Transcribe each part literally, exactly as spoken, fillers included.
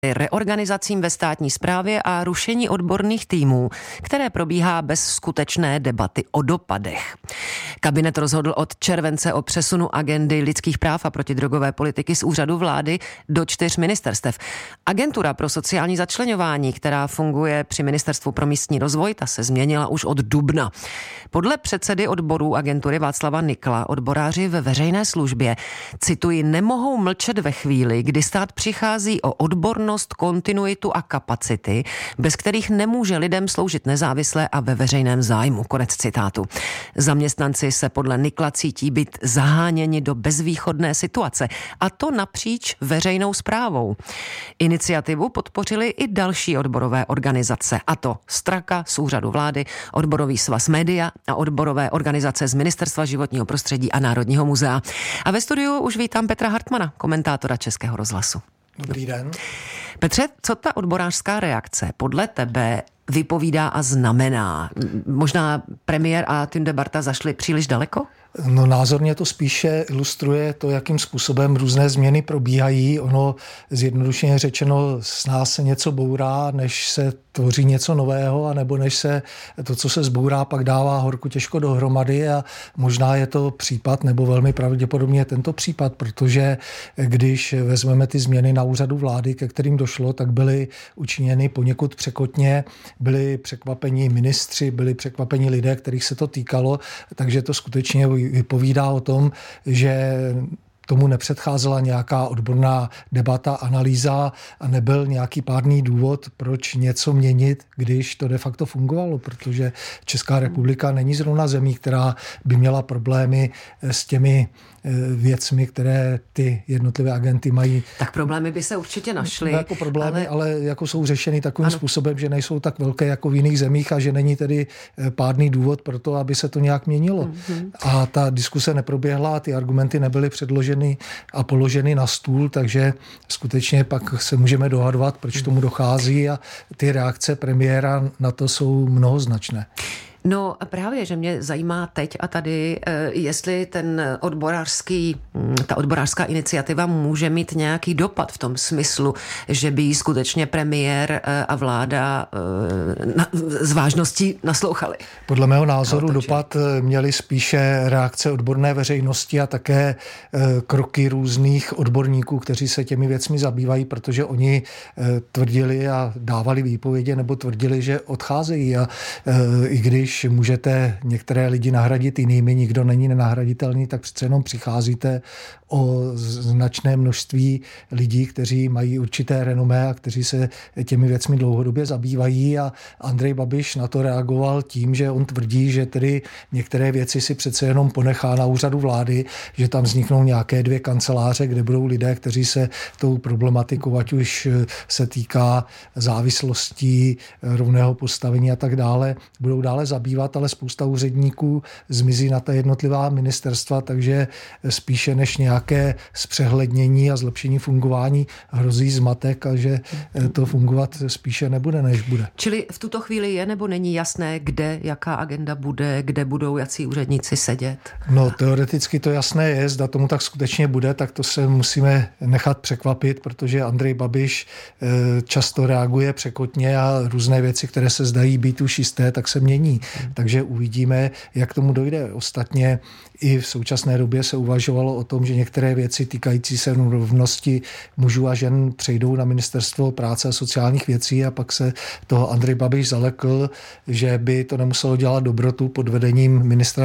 reorganizacím ve státní správě a rušení odborných týmů, které probíhá bez skutečné debaty o dopadech. Kabinet rozhodl od července o přesunu agendy lidských práv a protidrogové politiky z úřadu vlády do čtyř ministerstev. Agentura pro sociální začleňování, která funguje při Ministerstvu pro místní rozvoj, ta se změnila už od dubna. Podle předsedy odborů agentury Václava Nykla odboráři ve veřejné službě, cituji, nemohou mlčet ve chvíli, kdy stát přichází o odbornost, kontinuitu a kapacity, bez kterých nemůže lidem sloužit nezávisle a ve veřejném zájmu. Konec citátu. Zaměstnanci se podle Nykla cítí být zaháněni do bezvýchodné situace, a to napříč veřejnou správou. Iniciativu podpořili i další odborové organizace, a to Straka z úřadu vlády, Odborový svaz Média a odborové organizace z Ministerstva životního prostředí a Národního muzea. A ve studiu už vítám Petra Hartmana, komentátora Českého rozhlasu. Dobrý den. Petře, co ta odborářská reakce podle tebe vypovídá a znamená? Možná premiér a Tunde Barta zašli příliš daleko? No, názorně to spíše ilustruje to, jakým způsobem různé změny probíhají. Ono, zjednodušeně řečeno, s nás se něco bourá, než se tvoří něco nového, anebo než se to, co se zbourá, pak dává horku těžko dohromady, a možná je to případ, nebo velmi pravděpodobně tento případ, protože když vezmeme ty změny na úřadu vlády, ke kterým došlo, tak byly učiněny poněkud překotně, byli překvapení ministři, byli překvapení lidé, kterých se to týkalo, takže to skutečně vypovídá o tom, že tomu nepředcházela nějaká odborná debata, analýza a nebyl nějaký pádný důvod, proč něco měnit, když to de facto fungovalo, protože Česká republika není zrovna zemí, která by měla problémy s těmi věcmi, které ty jednotlivé agenty mají. Tak problémy by se určitě našly. Jako problémy, ale, ale jako jsou řešeny takovým ano. způsobem, že nejsou tak velké jako v jiných zemích a že není tedy pádný důvod pro to, aby se to nějak měnilo. Mm-hmm. A ta diskuse neproběhla, ty argumenty nebyly předloženy a položeny na stůl, takže skutečně pak se můžeme dohadovat, proč tomu dochází, a ty reakce premiéra na to jsou mnohoznačné. No právě, že mě zajímá teď a tady, jestli ten odborářský, ta odborářská iniciativa může mít nějaký dopad v tom smyslu, že by jí skutečně premiér a vláda na, s vážností naslouchali. Podle mého názoru dopad měly spíše reakce odborné veřejnosti a také kroky různých odborníků, kteří se těmi věcmi zabývají, protože oni tvrdili a dávali výpovědi nebo tvrdili, že odcházejí, a i když Když můžete některé lidi nahradit jinými, nikdo není nenahraditelný, tak přece jenom přicházíte o značné množství lidí, kteří mají určité renomé a kteří se těmi věcmi dlouhodobě zabývají, a Andrej Babiš na to reagoval tím, že on tvrdí, že tedy některé věci si přece jenom ponechá na úřadu vlády, že tam vzniknou nějaké dvě kanceláře, kde budou lidé, kteří se tou problematikou, ať už se týká závislostí, rovného postavení a tak dále, budou dále zabývat, ale spousta úředníků zmizí na ta jednotlivá ministerstva, takže spíše než nějaké zpřehlednění a zlepšení fungování hrozí zmatek a že to fungovat spíše nebude, než bude. Čili v tuto chvíli je nebo není jasné, kde, jaká agenda bude, kde budou jací úředníci sedět? No, teoreticky to jasné je, zda tomu tak skutečně bude, tak to se musíme nechat překvapit, protože Andrej Babiš často reaguje překotně a různé věci, které se zdají být už jisté, tak se mění. Takže uvidíme, jak tomu dojde. Ostatně i v současné době se uvažovalo o tom, že některé věci týkající se rovnosti mužů a žen přejdou na Ministerstvo práce a sociálních věcí, a pak se toho Andrej Babiš zalekl, že by to nemuselo dělat dobrotu pod vedením ministra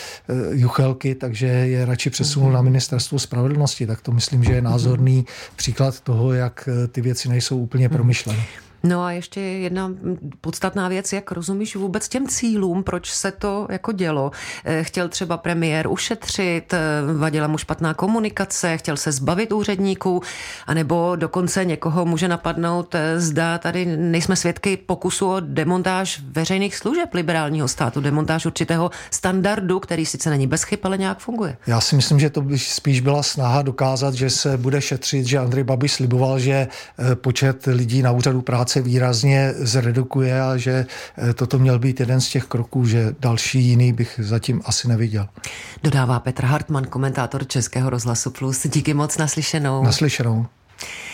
Juchelky, takže je radši přesunul na Ministerstvo spravedlnosti. Tak to myslím, že je názorný příklad toho, jak ty věci nejsou úplně promyšlené. No a ještě jedna podstatná věc, jak rozumíš vůbec těm cílům, proč se to jako dělo. Chtěl třeba premiér ušetřit, vadila mu špatná komunikace, chtěl se zbavit úředníků, anebo dokonce někoho může napadnout, zda tady nejsme svědky pokusu o demontáž veřejných služeb liberálního státu, demontáž určitého standardu, který sice není bez chyb, ale nějak funguje. Já si myslím, že to by spíš byla snaha dokázat, že se bude šetřit, že Andrej Babiš sliboval, že počet lidí na úřadu práce se výrazně zredukuje a že toto měl být jeden z těch kroků, že další jiný bych zatím asi neviděl. Dodává Petr Hartman, komentátor Českého rozhlasu Plus. Díky moc, naslyšenou. Naslyšenou.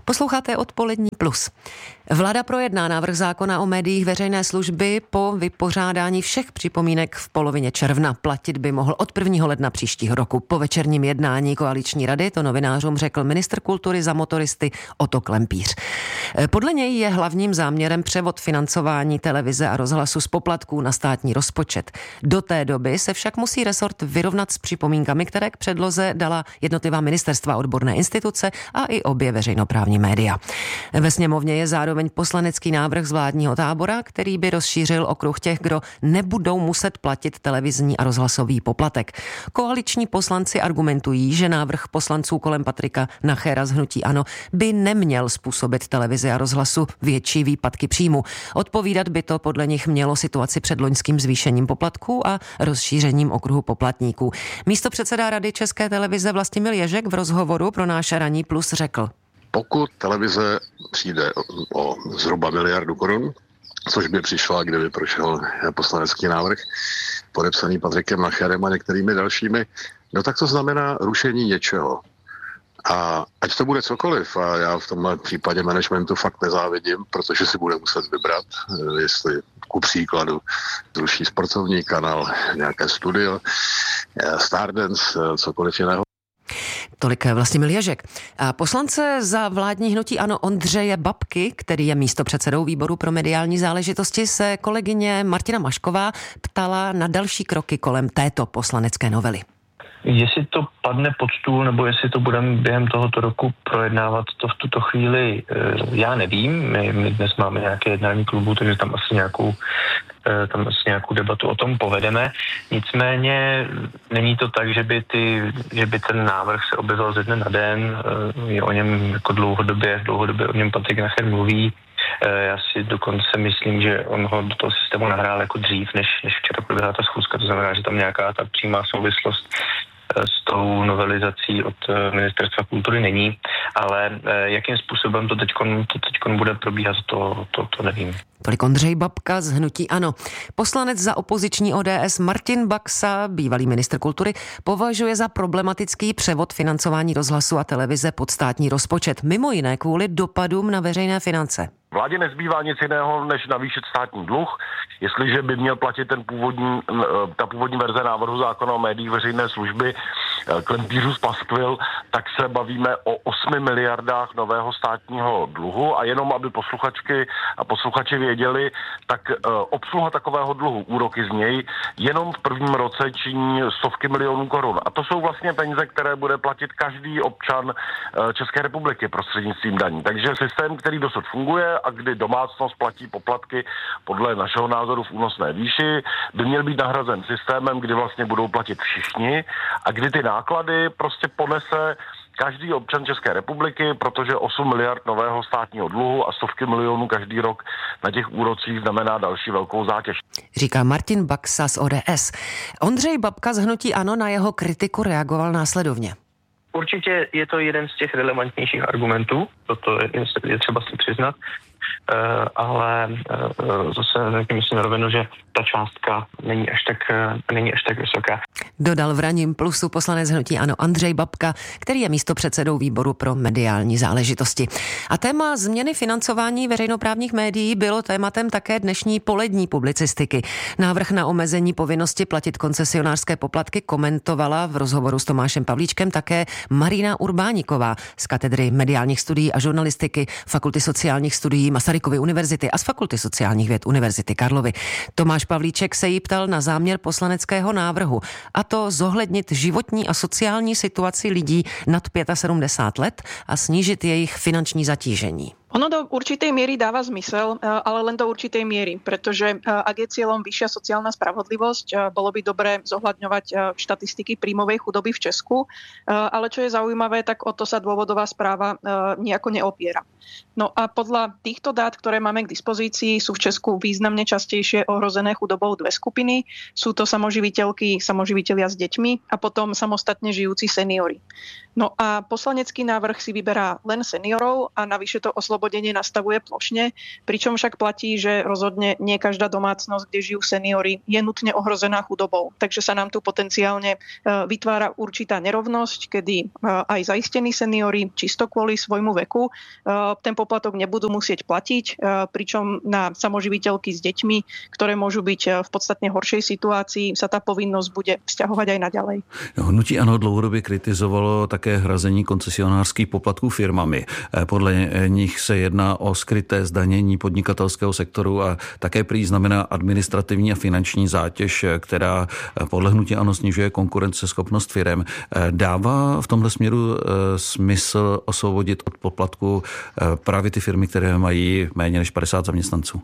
Posloucháte Odpolední plus. Vláda projedná návrh zákona o médiích veřejné služby po vypořádání všech připomínek v polovině června. Platit by mohl od prvního ledna příštího roku. Po večerním jednání koaliční rady to novinářům řekl ministr kultury za motoristy Otto Klempíř. Podle něj je hlavním záměrem převod financování televize a rozhlasu z poplatků na státní rozpočet. Do té doby se však musí resort vyrovnat s připomínkami, které k předloze dala jednotlivá ministerstva, odborné instituce a i obě veřejnoprávní média. Ve sněmovně je zároveň poslanecký návrh z vládního tábora, který by rozšířil okruh těch, kdo nebudou muset platit televizní a rozhlasový poplatek. Koaliční poslanci argumentují, že návrh poslanců kolem Patrika Nachera z hnutí ANO by neměl způsobit televizi a rozhlasu větší výpadky příjmu. Odpovídat by to podle nich mělo situaci před loňským zvýšením poplatků a rozšířením okruhu poplatníků. Místopředseda Rady České televize Vlastimil Ježek v rozhovoru pro náš Ranní plus řekl: Pokud televize přijde o zhruba miliardu korun, což by přišla, kdyby prošel poslanecký návrh podepsaný Patrikem Nacherem a některými dalšími, no tak to znamená rušení něčeho. A ať to bude cokoliv, a já v tomhle případě managementu fakt nezávidím, protože si bude muset vybrat, jestli ku příkladu zruší sportovní kanál, nějaké studio, Stardance, cokoliv jiného. Tolik Vlastimil Ježek. A poslance za vládní hnutí ANO Ondřeje Babky, který je místopředsedou výboru pro mediální záležitosti, se kolegyně Martina Mašková ptala na další kroky kolem této poslanecké novely. Jestli to padne pod stůl, nebo jestli to budeme během tohoto roku projednávat, to v tuto chvíli já nevím. My, my dnes máme nějaké jednání klubu, takže tam asi nějakou tam asi nějakou debatu o tom povedeme. Nicméně není to tak, že by, ty, že by ten návrh se objevil ze dne na den. Je o něm jako dlouhodobě, dlouhodobě o něm Patrik Nacher mluví. Já si dokonce myslím, že on ho do toho systému nahrál jako dřív, než, než včera proběhla ta schůzka. To znamená, že tam nějaká ta přímá souvislost s tou novelizací od Ministerstva kultury není, ale jakým způsobem to teďkon, to teďkon bude probíhat, to, to, to nevím. Tolik Ondřej Babka z hnutí ANO. Poslanec za opoziční O D S Martin Baxa, bývalý ministr kultury, považuje za problematický převod financování rozhlasu a televize pod státní rozpočet, mimo jiné kvůli dopadům na veřejné finance. Vládě nezbývá nic jiného, než navýšit státní dluh. Jestliže by měl platit ten původní, ta původní verze návrhu zákona o médiích veřejné služby Klempířův paskvil, tak se bavíme o osmi miliardách nového státního dluhu a jenom, aby posluchačky a posluchači věděli, tak obsluha takového dluhu, úroky z něj, jenom v prvním roce činí stovky milionů korun. A to jsou vlastně peníze, které bude platit každý občan České republiky prostřednictvím daní. Takže systém, který dosud funguje a kdy domácnost platí poplatky podle našeho názoru v únosné výši, by měl být nahrazen systémem, kdy vlastně budou platit všichni a kdy ty náklady prostě ponese každý občan České republiky, protože osm miliard nového státního dluhu a stovky milionů každý rok na těch úrocích znamená další velkou zátěž. Říká Martin Baxa z O D S. Ondřej Babka z hnutí ANO na jeho kritiku reagoval následovně. Určitě je to jeden z těch relevantnějších argumentů, toto je, je třeba si přiznat, uh, ale uh, zase myslím na rovinu, že ta částka není až tak, uh, není až tak vysoká. Dodal v Ranním plusu poslanec hnutí ANO Ondřej Babka, který je místopředsedou výboru pro mediální záležitosti. A téma změny financování veřejnoprávních médií bylo tématem také dnešní polední publicistiky. Návrh na omezení povinnosti platit koncesionářské poplatky komentovala v rozhovoru s Tomášem Pavlíčkem také Marina Urbáníková z katedry mediálních studií a žurnalistiky Fakulty sociálních studií Masarykovy univerzity a z Fakulty sociálních věd Univerzity Karlovy. Tomáš Pavlíček se jí ptal na záměr poslaneckého návrhu, a to zohlednit životní a sociální situaci lidí nad sedmdesát pět let a snížit jejich finanční zatížení. Ono do určitej miery dáva zmysel, ale len do určitej miery, pretože ak je cieľom vyššia sociálna spravodlivosť, bolo by dobré zohľadňovať štatistiky príjmovej chudoby v Česku, ale čo je zaujímavé, tak o to sa dôvodová správa nejako neopiera. No a podľa týchto dát, ktoré máme k dispozícii, sú v Česku významne častejšie ohrozené chudobou dve skupiny. Sú to samoživiteľky, samoživitelia s deťmi a potom samostatne žijúci seniori. No a poslanecký návrh si vyberá len seniorov a navyše to oslobodí oslobodenie nastavuje plošne, pričom však platí, že rozhodne nie každá domácnosť, kde žijú seniori, je nutne ohrozená chudobou. Takže sa nám tu potenciálne vytvára určitá nerovnosť, kedy aj zaistení seniori čisto kvôli svojmu veku ten poplatok nebudú musieť platiť, pričom na samoživiteľky s deťmi, ktoré môžu byť v podstatne horšej situácii, sa tá povinnosť bude vzťahovať aj naďalej. Hnutí ANO dlouhodobě kritizovalo také hrazení koncesionářských poplatků firmami. Podle nich se jedná o skryté zdanění podnikatelského sektoru a také prý znamená administrativní a finanční zátěž, která podle hnutí ANO snižuje konkurenceschopnost firem. Dává v tomhle směru smysl osvobodit od poplatku právě ty firmy, které mají méně než padesát zaměstnanců?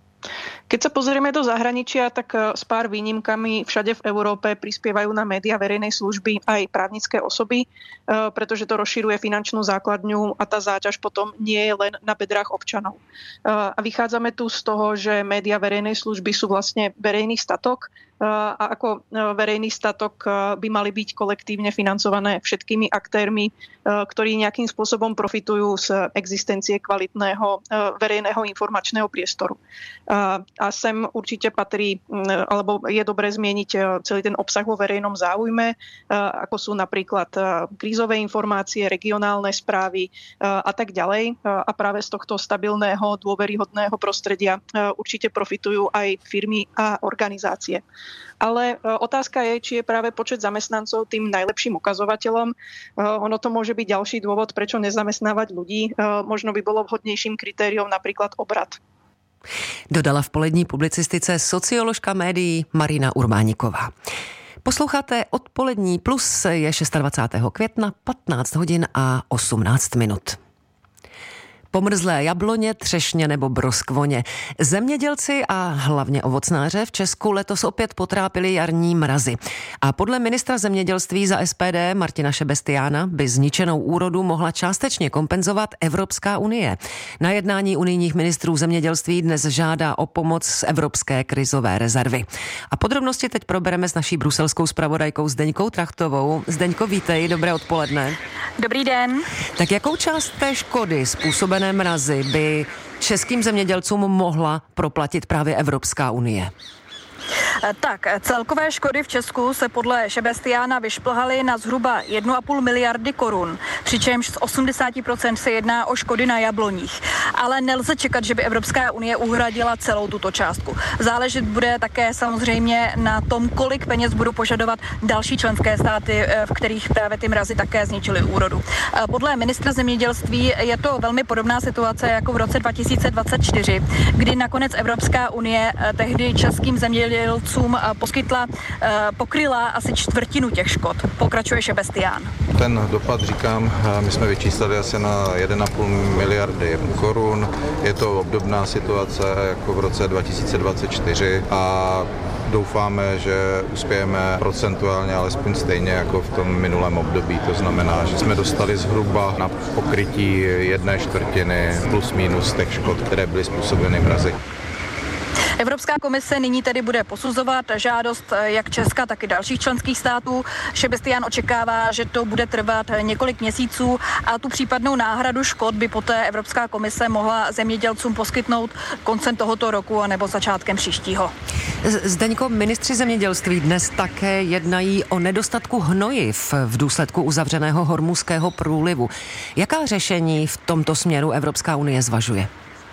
Keď sa pozrieme do zahraničia, tak s pár výnimkami všade v Európe prispievajú na médiá verejnej služby aj právnické osoby, pretože to rozširuje finančnú základňu a tá záťaž potom nie je len na bedrách občanov. A vychádzame tu z toho, že médiá verejnej služby sú vlastne verejný statok a ako verejný statok by mali byť kolektívne financované všetkými aktérmi, ktorí nejakým spôsobom profitujú z existencie kvalitného verejného informačného priestoru. A sem určite patrí, alebo je dobré zmieniť celý ten obsah vo verejnom záujme, ako sú napríklad krízové informácie, regionálne správy a tak ďalej. A práve z tohto stabilného, dôveryhodného prostredia určite profitujú aj firmy a organizácie. Ale otázka je, či je práve počet zamestnancov tým najlepším ukazovateľom. Ono to môže byť ďalší dôvod, prečo nezamestnávať ľudí. Možno by bolo vhodnejším kritériom napríklad obrat. Dodala v polední publicistice socioložka médií Marina Urbániková. Posloucháte Odpolední plus, je dvacátého šestého května, patnáct hodin a osmnáct minut. Pomrzlé jabloně, třešně nebo broskvoně. Zemědělci a hlavně ovocnáře v Česku letos opět potrápili jarní mrazy. A podle ministra zemědělství za S P D Martina Šebestiána by zničenou úrodu mohla částečně kompenzovat Evropská unie. Na jednání unijních ministrů zemědělství dnes žádá o pomoc z Evropské krizové rezervy. A podrobnosti teď probereme s naší bruselskou zpravodajkou Zdeňkou Trachtovou. Zdeňko, vítej, dobré odpoledne. Dobrý den. Tak jakou část té škody způsobené mrazy by českým zemědělcům mohla proplatit právě Evropská unie? Tak, celkové škody v Česku se podle Šebestiána vyšplhaly na zhruba jedna a půl miliardy korun, přičemž z osmdesát procent se jedná o škody na jabloních. Ale nelze čekat, že by Evropská unie uhradila celou tuto částku. Záležet bude také samozřejmě na tom, kolik peněz budou požadovat další členské státy, v kterých právě ty mrazy také zničily úrodu. Podle ministra zemědělství je to velmi podobná situace jako v roce dva tisíce dvacet čtyři, kdy nakonec Evropská unie tehdy českým zemědělcům poskytla, pokryla asi čtvrtinu těch škod. Pokračuje Šebestián. Ten dopad, říkám, my jsme vyčíslili asi na jedna a půl miliardy korun. Je to obdobná situace jako v roce dva tisíce dvacet čtyři a doufáme, že uspějeme procentuálně alespoň stejně jako v tom minulém období. To znamená, že jsme dostali zhruba na pokrytí jedné čtvrtiny plus minus těch škod, které byly způsobeny mrazy. Evropská komise nyní tedy bude posuzovat žádost jak Česka, tak i dalších členských států. Šebestián očekává, že to bude trvat několik měsíců a tu případnou náhradu škod by poté Evropská komise mohla zemědělcům poskytnout koncem tohoto roku anebo začátkem příštího. Zdeňko, ministři zemědělství dnes také jednají o nedostatku hnojiv v důsledku uzavřeného Hormuzského průlivu. Jaká řešení v tomto směru Evropská unie zvažuje?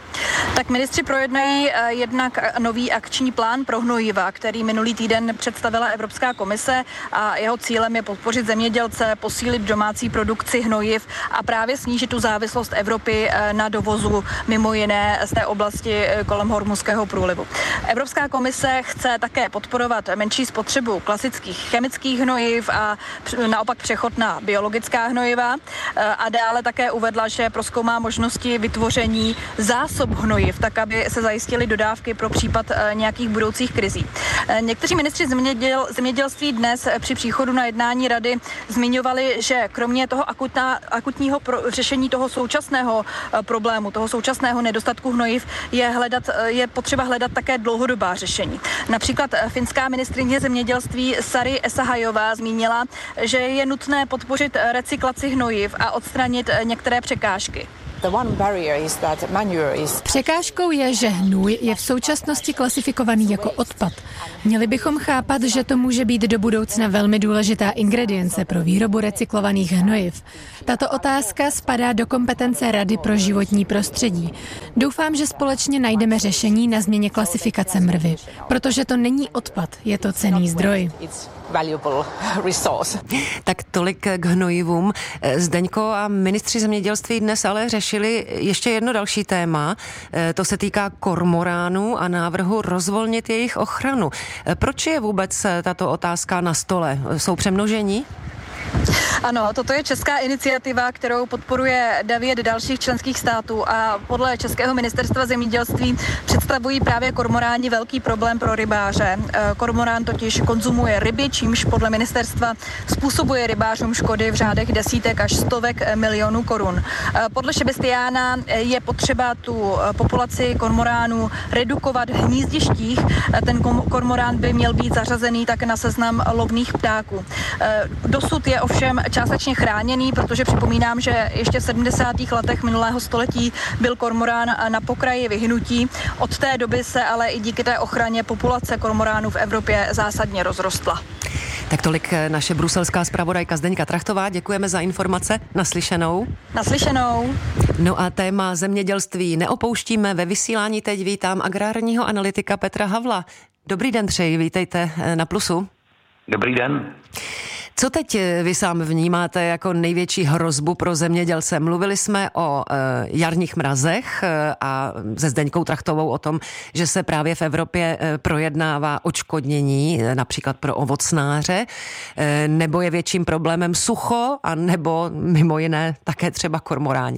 Tak ministři projednají jednak nový akční plán pro hnojiva, který minulý týden představila Evropská komise a jeho cílem je podpořit zemědělce, posílit domácí produkci hnojiv a právě snížit tu závislost Evropy na dovozu mimo jiné z té oblasti kolem Hormuzského průlivu. Evropská komise chce také podporovat menší spotřebu klasických chemických hnojiv a naopak přechod na biologická hnojiva a dále také uvedla, že prozkoumá možnosti vytvoření zásob hnojiv, tak aby se zajistily dodávky pro případ nějakých budoucích krizí. Někteří ministři zeměděl, zemědělství dnes při příchodu na jednání rady zmiňovali, že kromě toho akutná, akutního pro, řešení toho současného problému, toho současného nedostatku hnojiv je, hledat, je potřeba hledat také dlouhodobá řešení. Například finská ministryně zemědělství Sari Essayahová zmínila, že je nutné podpořit recyklaci hnojiv a odstranit některé překážky. Překážkou je, že hnůj je v současnosti klasifikovaný jako odpad. Měli bychom chápat, že to může být do budoucna velmi důležitá ingredience pro výrobu recyklovaných hnojiv. Tato otázka spadá do kompetence Rady pro životní prostředí. Doufám, že společně najdeme řešení na změně klasifikace mrvy, protože to není odpad, je to cenný zdroj. Tak tolik k hnojivům. Zdeňko a ministři zemědělství dnes ale řešili ještě jedno další téma. To se týká kormoránů a návrhu rozvolnit jejich ochranu. Proč je vůbec tato otázka na stole? Jsou přemnožení? Ano, toto je česká iniciativa, kterou podporuje devět dalších členských států a podle Českého ministerstva zemědělství představují právě kormoráni velký problém pro rybáře. Kormorán totiž konzumuje ryby, čímž podle ministerstva způsobuje rybářům škody v řádech desítek až stovek milionů korun. Podle Šebestiána je potřeba tu populaci kormoránů redukovat v hnízdištích. Ten kormorán by měl být zařazený také na seznam lovných ptáků. Dosud je ovšem částečně chráněný, protože připomínám, že ještě v sedmdesátých letech minulého století byl kormorán na pokraji vyhynutí. Od té doby se ale i díky té ochraně populace kormoránů v Evropě zásadně rozrostla. Tak tolik naše bruselská zpravodajka Zdeňka Trachtová. Děkujeme za informace. Naslyšenou. Naslyšenou. No a téma zemědělství neopouštíme. Ve vysílání teď vítám agrárního analytika Petra Havla. Dobrý den přeji, vítejte na Plusu. Dobrý den. Co teď vy sám vnímáte jako největší hrozbu pro zemědělce? Mluvili jsme o e, jarních mrazech e, a se Zdeňkou Trachtovou o tom, že se právě v Evropě e, projednává odškodnění, e, například pro ovocnáře, e, nebo je větším problémem sucho, a nebo mimo jiné také třeba kormoráni.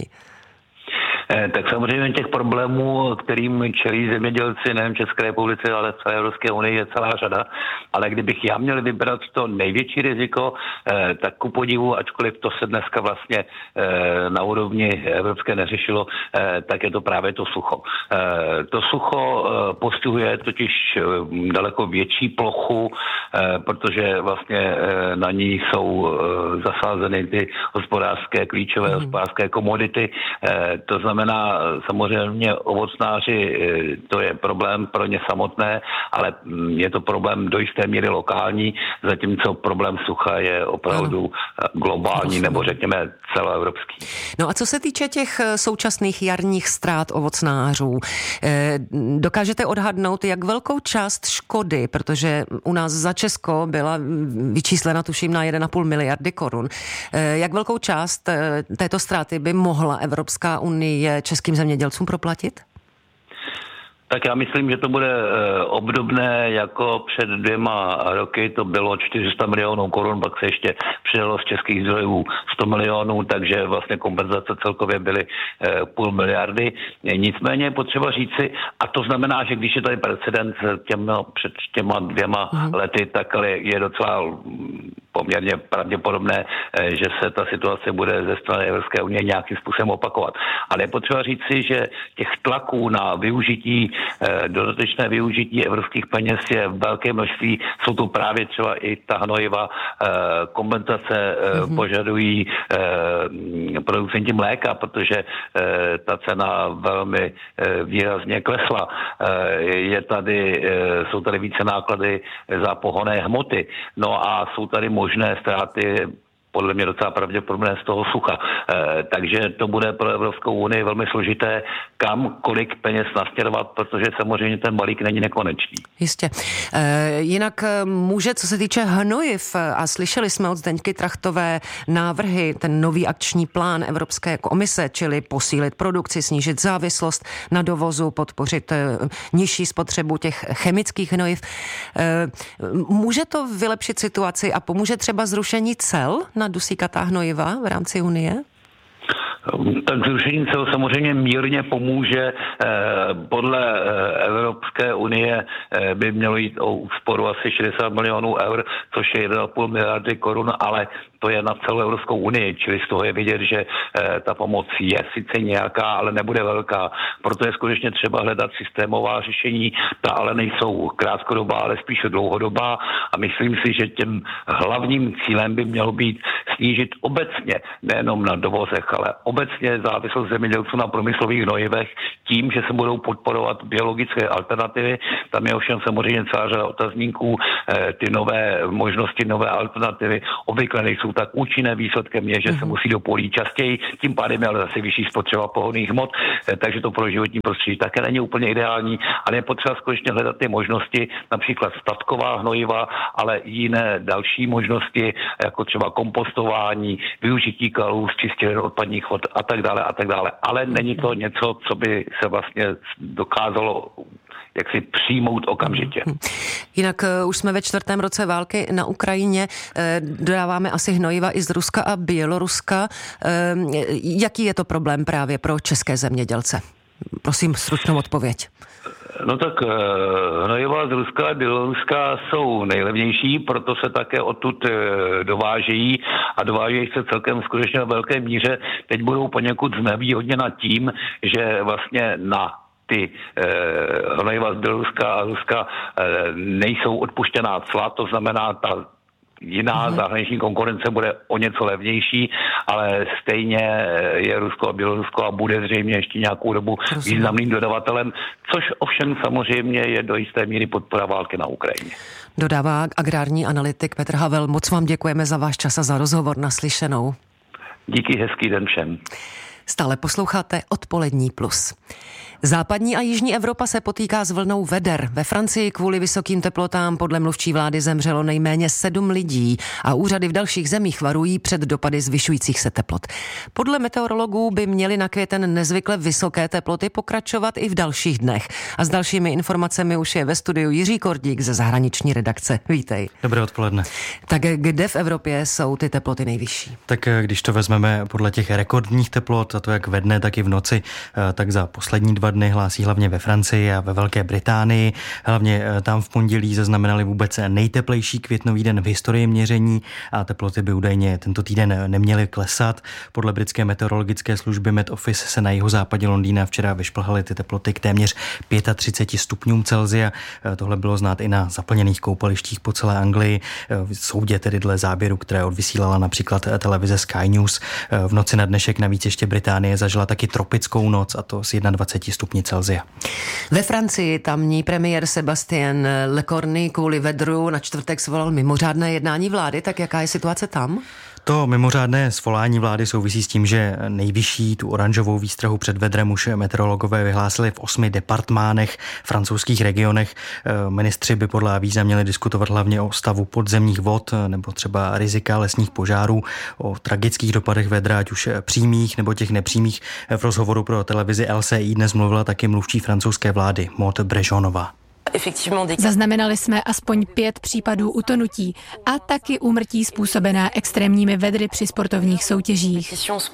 Tak samozřejmě těch problémů, kterým čelí zemědělci nejen v České republice, ale v celé Evropské unii je celá řada. Ale kdybych já měl vybrat to největší riziko, tak ku podivu, ačkoliv to se dneska vlastně na úrovni evropské neřešilo, tak je to právě to sucho. To sucho postihuje totiž daleko větší plochu, protože vlastně na ní jsou zasázeny ty hospodářské, klíčové mm. hospodářské komodity. To znamená, znamená samozřejmě ovocnáři, to je problém pro ně samotné, ale je to problém do jisté míry lokální, zatímco problém sucha je opravdu globální nebo řekněme celoevropský. No a co se týče těch současných jarních ztrát ovocnářů, dokážete odhadnout, jak velkou část škody, protože u nás za Česko byla vyčíslena tuším na jedna celá pět miliardy korun, jak velkou část této ztráty by mohla Evropská unie českým zemědělcům proplatit? Tak já myslím, že to bude obdobné jako před dvěma roky, to bylo čtyři sta milionů korun, pak se ještě přidalo z českých zdrojů sto milionů, takže vlastně kompenzace celkově byly půl miliardy. Nicméně je potřeba říci, a to znamená, že když je tady precedent těma, před těma dvěma mm. lety, tak ale je docela poměrně pravděpodobné, že se ta situace bude ze strany Evropské unie nějakým způsobem opakovat. Ale je potřeba říci, že těch tlaků na využití dodatečné využití evropských peněz je velké množství. Jsou to právě třeba i ta hnojiva, kompenzace mm-hmm. požadují producenti mléka, protože ta cena velmi výrazně klesla. Je tady, jsou tady více náklady za pohonné hmoty. No a jsou tady možné ztráty podle mě docela pravděpodobné z toho sucha. E, takže to bude pro Evropskou unii velmi složité, kam kolik peněz nasměrovat, protože samozřejmě ten balík není nekonečný. Jistě. E, jinak může, co se týče hnojiv, a slyšeli jsme od Zdeňky Trachtové návrhy, ten nový akční plán Evropské komise, čili posílit produkci, snížit závislost na dovozu, podpořit e, nižší spotřebu těch chemických hnojiv. E, může to vylepšit situaci a pomůže třeba zrušení cel na dusíkatá hnojiva v rámci Unie? Tak zrušení cel samozřejmě mírně pomůže. Podle Evropské unie by mělo jít o úsporu asi šedesát milionů eur, což je jedna celá pět miliardy korun, ale to je na celou Evropskou unii, čili z toho je vidět, že ta pomoc je sice nějaká, ale nebude velká. Proto je skutečně třeba hledat systémová řešení, ta ale nejsou krátkodobá, ale spíše dlouhodobá a myslím si, že tím hlavním cílem by mělo být snížit obecně, nejenom na dovozech, ale obecně obecně závislost zemědělců na průmyslových hnojivech tím, že se budou podporovat biologické alternativy. Tam je ovšem samozřejmě celá řada otazníků, ty nové možnosti, nové alternativy obvykle nejsou tak účinné, výsledkem je, že se musí do polí častěji, tím pádem je ale zase vyšší spotřeba pohonných hmot, takže to pro životní prostředí také není úplně ideální, ale je potřeba skutečně hledat ty možnosti, například statková hnojiva, ale jiné další možnosti, jako třeba kompostování, využití kalů z čistěn odpadních vod a tak dále a tak dále. Ale není to něco, co by se vlastně dokázalo jak si přijmout okamžitě. Jinak uh, už jsme ve čtvrtém roce války na Ukrajině, uh, dodáváme asi hnojiva i z Ruska a Běloruska. Uh, jaký je to problém právě pro české zemědělce? Prosím, stručnou odpověď. No tak hnojiva z Ruska a Běloruska jsou nejlevnější, proto se také odtud dovážejí a dovážejí se celkem skutečně v velké míře. Teď budou poněkud znevýhodněna tím, že vlastně na ty eh, hnojiva z Běloruska a Ruska eh, nejsou odpuštěná cla, to znamená ta jiná mm. zahraniční konkurence bude o něco levnější, ale stejně je Rusko a Bělorusko a bude zřejmě ještě nějakou dobu Rozumím. významným dodavatelem, což ovšem samozřejmě je do jisté míry podpora války na Ukrajině. Dodává agrární analytik Petr Havel. Moc vám děkujeme za váš čas a za rozhovor. Naslyšenou. Díky, hezký den všem. Stále posloucháte Odpolední plus. Západní a jižní Evropa se potýká s vlnou veder. Ve Francii kvůli vysokým teplotám podle mluvčí vlády zemřelo nejméně sedm lidí a úřady v dalších zemích varují před dopady zvyšujících se teplot. Podle meteorologů by měly na květen nezvykle vysoké teploty pokračovat i v dalších dnech. A s dalšími informacemi už je ve studiu Jiří Kordík ze zahraniční redakce. Vítej. Dobré odpoledne. Tak kde v Evropě jsou ty teploty nejvyšší? Tak když to vezmeme podle těch rekordních teplot, a to jak ve dne, tak i v noci, tak za poslední dva dny hlásí hlavně ve Francii a ve Velké Británii. Hlavně tam v pondělí zaznamenali vůbec nejteplejší květnový den v historii měření a teploty by údajně tento týden neměly klesat. Podle britské meteorologické služby Met Office se na jihozápadě Londýna včera vyšplhaly ty teploty k téměř třiceti pěti stupňům Celsia. Tohle bylo znát i na zaplněných koupalištích po celé Anglii. V soudě tedy dle záběru, které odvysílala například televize Sky News. V noci na dnešek navíc ještě Británie zažila taky tropickou noc, a to s dvaceti jedním stupni Celsia. Ve Francii tamní premiér Sébastien Lecornu kvůli vedru na čtvrtek svolal mimořádné jednání vlády, tak jaká je situace tam? To mimořádné svolání vlády souvisí s tím, že nejvyšší tu oranžovou výstrahu před vedrem už meteorologové vyhlásili v osmi departmánech, francouzských regionech. Ministři by podle avíza měli diskutovat hlavně o stavu podzemních vod nebo třeba rizika lesních požárů, o tragických dopadech vedra, ať už přímých nebo těch nepřímých. V rozhovoru pro televizi L C I dnes mluvila taky mluvčí francouzské vlády Maud Brejonová. Zaznamenali jsme aspoň pět případů utonutí a taky úmrtí způsobená extrémními vedry při sportovních soutěžích.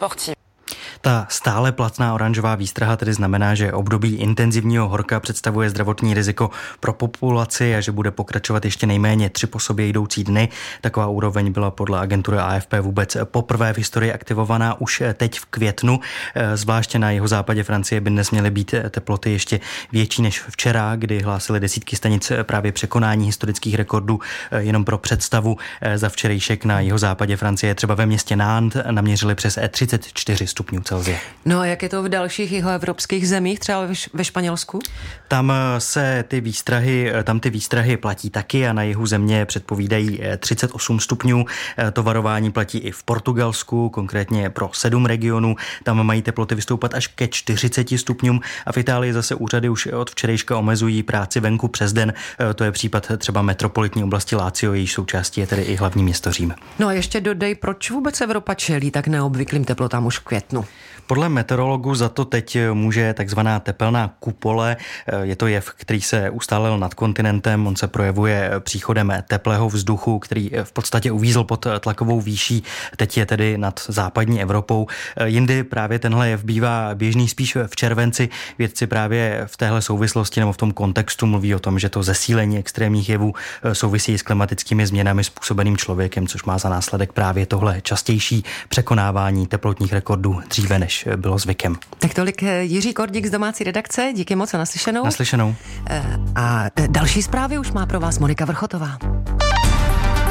Ta stále platná oranžová výstraha tedy znamená, že období intenzivního horka představuje zdravotní riziko pro populaci a že bude pokračovat ještě nejméně tři po sobě jdoucí dny. Taková úroveň byla podle agentury A F P vůbec poprvé v historii aktivovaná už teď v květnu. Zvláště na jihozápadě Francie by dnes měly být teploty ještě větší než včera, kdy hlásily desítky stanic právě překonání historických rekordů. Jenom pro představu, za včerejšek na jihozápadě Francie třeba ve městě Nantes naměřili přes třicet čtyři stupňů Celsia. No a jak je to v dalších jihoevropských zemích, třeba ve Španělsku? Tam se ty výstrahy, tam ty výstrahy platí taky a na jihu země předpovídají třicet osm stupňů. To varování platí i v Portugalsku, konkrétně pro sedm regionů. Tam mají teploty vystoupat až ke čtyřiceti stupňům a v Itálii zase úřady už od včerejška omezují práci venku přes den. To je případ třeba metropolitní oblasti Lazio, jejíž součástí je tedy i hlavní město Řím. No a ještě dodej, proč vůbec Evropa čelí tak neobvyklým teplotám už v květnu? Podle meteorologů za to teď může takzvaná tepelná kupole. Je to jev, který se ustálil nad kontinentem. On se projevuje příchodem teplého vzduchu, který v podstatě uvízl pod tlakovou výší. Teď je tedy nad západní Evropou. Jindy právě tenhle jev bývá běžný spíš v červenci. Vědci právě v téhle souvislosti nebo v tom kontextu mluví o tom, že to zesílení extrémních jevů souvisí s klimatickými změnami způsobeným člověkem, což má za následek právě tohle častější překonávání teplotních rekordů dříve než bylo zvykem. Tak tolik Jiří Kordík z domácí redakce, díky moc a naslyšenou. Naslyšenou. A další zprávy už má pro vás Monika Vrchotová.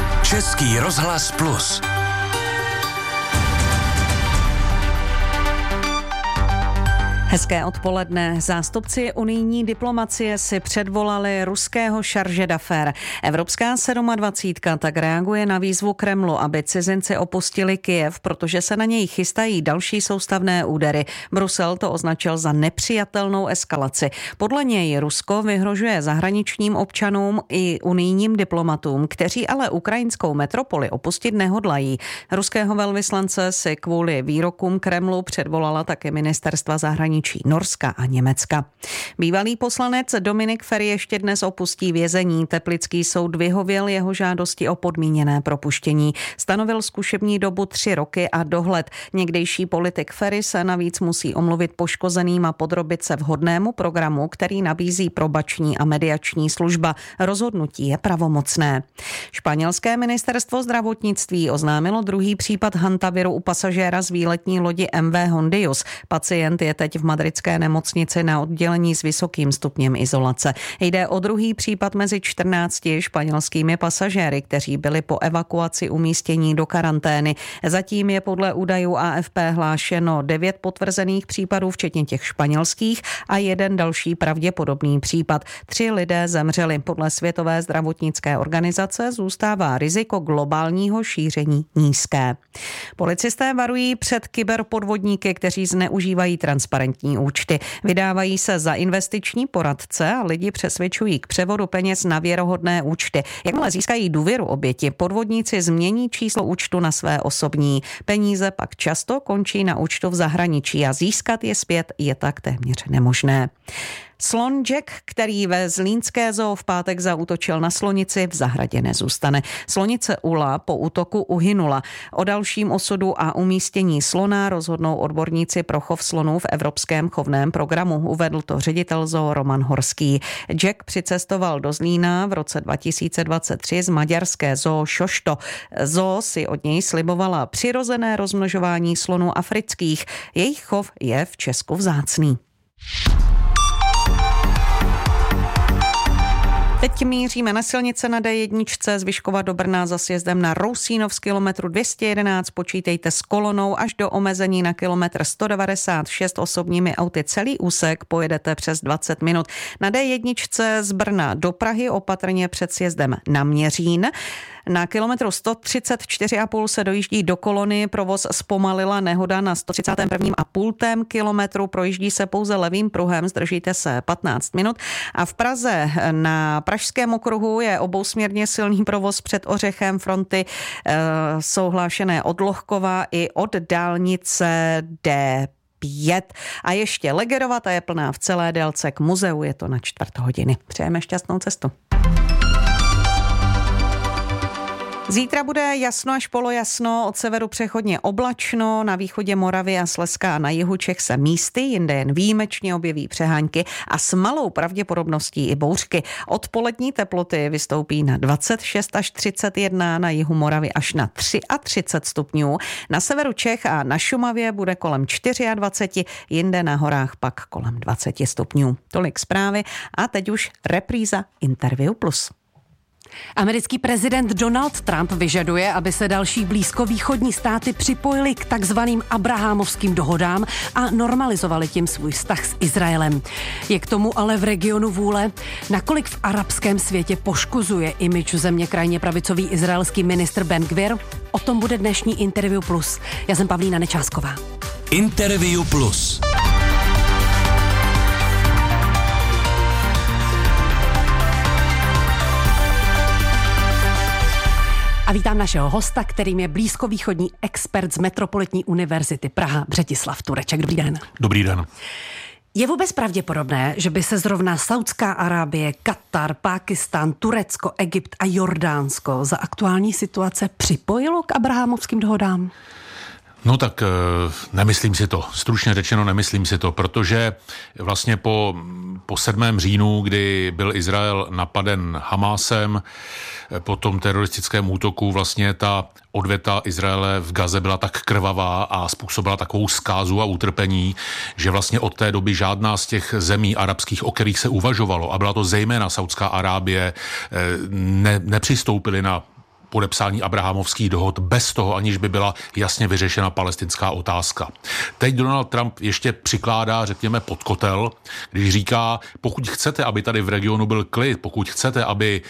Český rozhlas plus. Hezké odpoledne. Zástupci unijní diplomacie si předvolali ruského šarže d'affaires. Evropská sedmadvacítka tak reaguje na výzvu Kremlu, aby cizinci opustili Kyjev, protože se na něj chystají další soustavné údery. Brusel to označil za nepřijatelnou eskalaci. Podle něj Rusko vyhrožuje zahraničním občanům i unijním diplomatům, kteří ale ukrajinskou metropoli opustit nehodlají. Ruského velvyslance si kvůli výrokům Kremlu předvolala také ministerstva zahraničí Norska a Německa. Bývalý poslanec Dominik Feri ještě dnes opustí vězení. Teplický soud vyhověl jeho žádosti o podmíněné propuštění. Stanovil zkušební dobu tři roky a dohled. Někdejší politik Feri se navíc musí omluvit poškozeným a podrobit se vhodnému programu, který nabízí probační a mediační služba. Rozhodnutí je pravomocné. Španělské ministerstvo zdravotnictví oznámilo druhý případ hantaviru u pasažéra z výletní lodi M V Hondius. Pacient je teď v madridské nemocnici na oddělení s vysokým stupněm izolace. Jde o druhý případ mezi čtrnácti španělskými pasažéry, kteří byli po evakuaci umístění do karantény. Zatím je podle údajů A F P hlášeno devět potvrzených případů, včetně těch španělských, a jeden další pravděpodobný případ. Tři lidé zemřeli. Podle Světové zdravotnické organizace zůstává riziko globálního šíření nízké. Policisté varují před kyberpodvodníky, kteří zneužívají transparentní účty. Vydávají se za investiční poradce a lidi přesvědčují k převodu peněz na věrohodné účty. Jakmile získají důvěru oběti, podvodníci změní číslo účtu na své osobní. Peníze pak často končí na účtu v zahraničí a získat je zpět je tak téměř nemožné. Slon Jack, který ve zlínské zoo v pátek zaútočil na slonici, v zahradě nezůstane. Slonice Ula po útoku uhynula. O dalším osudu a umístění slona rozhodnou odborníci pro chov slonů v Evropském chovném programu. Uvedl to ředitel zoo Roman Horský. Jack přicestoval do Zlína v roce dva tisíce dvacet tři z maďarské zoo Šošto. Zoo si od něj slibovala přirozené rozmnožování slonů afrických. Jejich chov je v Česku vzácný. Teď míříme na silnice na D jedna z Vyškova do Brna za sjezdem na Rousínov z kilometru dvě stě jedenáct. Počítejte s kolonou až do omezení na kilometr sto devadesát šest osobními auty. Celý úsek pojedete přes dvacet minut. Na D jedna z Brna do Prahy opatrně před sjezdem na Měřín. Na kilometru sto třicet čtyři a půl se dojíždí do kolony, provoz zpomalila nehoda na sto třicet prvním a půl kilometru, projíždí se pouze levým pruhem, zdržíte se patnáct minut. A v Praze na Pražském okruhu je obousměrně silný provoz před Ořechem, fronty e, jsou hlášené od Lohkova i od dálnice D pět. A ještě Legerova, ta je plná v celé délce, k muzeu je to na čtvrt hodiny. Přejeme šťastnou cestu. Zítra bude jasno až polojasno, od severu přechodně oblačno, na východě Moravy a Slezska a na jihu Čech se místy, jinde jen výjimečně objeví přehánky a s malou pravděpodobností i bouřky. Odpolední teploty vystoupí na dvacet šest až třicet jedna, na jihu Moravy až na třicet tři stupňů. Na severu Čech a na Šumavě bude kolem dvacet čtyři, jinde na horách pak kolem dvacet stupňů. Tolik zprávy a teď už repríza Interview Plus. Americký prezident Donald Trump vyžaduje, aby se další blízkovýchodní státy připojily k takzvaným abrahamovským dohodám a normalizovali tím svůj vztah s Izraelem. Je k tomu ale v regionu vůle, nakolik v arabském světě poškozuje image země krajně pravicový izraelský ministr Ben Gvir? O tom bude dnešní Interview Plus. Já jsem Pavlína Nečásková. Interview Plus. A vítám našeho hosta, kterým je blízkovýchodní expert z Metropolitní univerzity Praha, Břetislav Tureček. Dobrý den. Dobrý den. Je vůbec pravděpodobné, že by se zrovna Saudská Arábie, Katar, Pákistán, Turecko, Egypt a Jordánsko za aktuální situace připojilo k abrahamovským dohodám? No tak nemyslím si to. Stručně řečeno nemyslím si to, protože vlastně po, po sedmém říjnu, kdy byl Izrael napaden Hamásem, po tom teroristickém útoku vlastně ta odveta Izraele v Gaze byla tak krvavá a způsobila takovou zkázu a utrpení, že vlastně od té doby žádná z těch zemí arabských, o kterých se uvažovalo, a byla to zejména Saudská Arábie, ne, nepřistoupili na podepsání abrahamovských dohod bez toho, aniž by byla jasně vyřešena palestinská otázka. Teď Donald Trump ještě přikládá, řekněme, pod kotel, když říká, pokud chcete, aby tady v regionu byl klid, pokud chcete, aby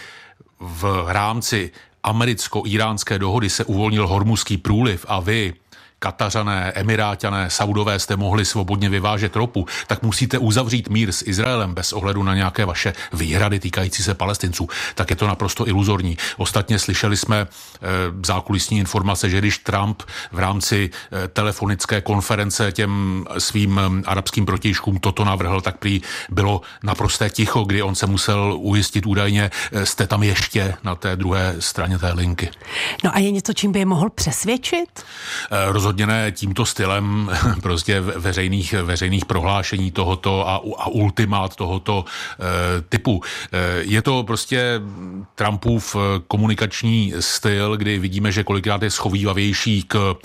v rámci americko-iránské dohody se uvolnil Hormuzský průliv a vy, Katařané, Emiráťané, Saudové jste mohli svobodně vyvážet ropu, tak musíte uzavřít mír s Izraelem bez ohledu na nějaké vaše výhrady týkající se Palestinců. Tak je to naprosto iluzorní. Ostatně slyšeli jsme e, zákulisní informace, že když Trump v rámci e, telefonické konference těm svým e, arabským protějškům toto navrhl, tak prý bylo naprosté ticho, kdy on se musel ujistit údajně, e, jste tam ještě na té druhé straně té linky. No a je něco, čím by je mohl přesvědčit? E, rozhodně ne tímto stylem prostě veřejných, veřejných prohlášení tohoto a, a ultimát tohoto e, typu. E, je to prostě Trumpův komunikační styl, kdy vidíme, že kolikrát je schovývavější k e,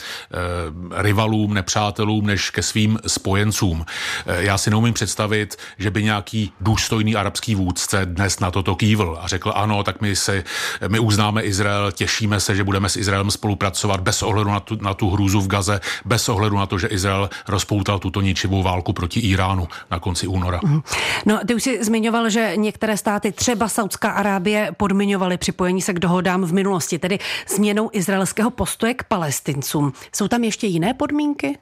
rivalům, nepřátelům, než ke svým spojencům. E, já si neumím představit, že by nějaký důstojný arabský vůdce dnes na toto kývl a řekl ano, tak my, se, my uznáme Izrael, těšíme se, že budeme s Izraelem spolupracovat bez ohledu na tu, na tu hrůzu v Gaze, bez ohledu na to, že Izrael rozpoutal tuto ničivou válku proti Iránu na konci února. No, ty už si zmiňoval, že některé státy, třeba Saudská Arábie, podmiňovaly připojení se k dohodám v minulosti, tedy změnou izraelského postoje k Palestincům. Jsou tam ještě jiné podmínky?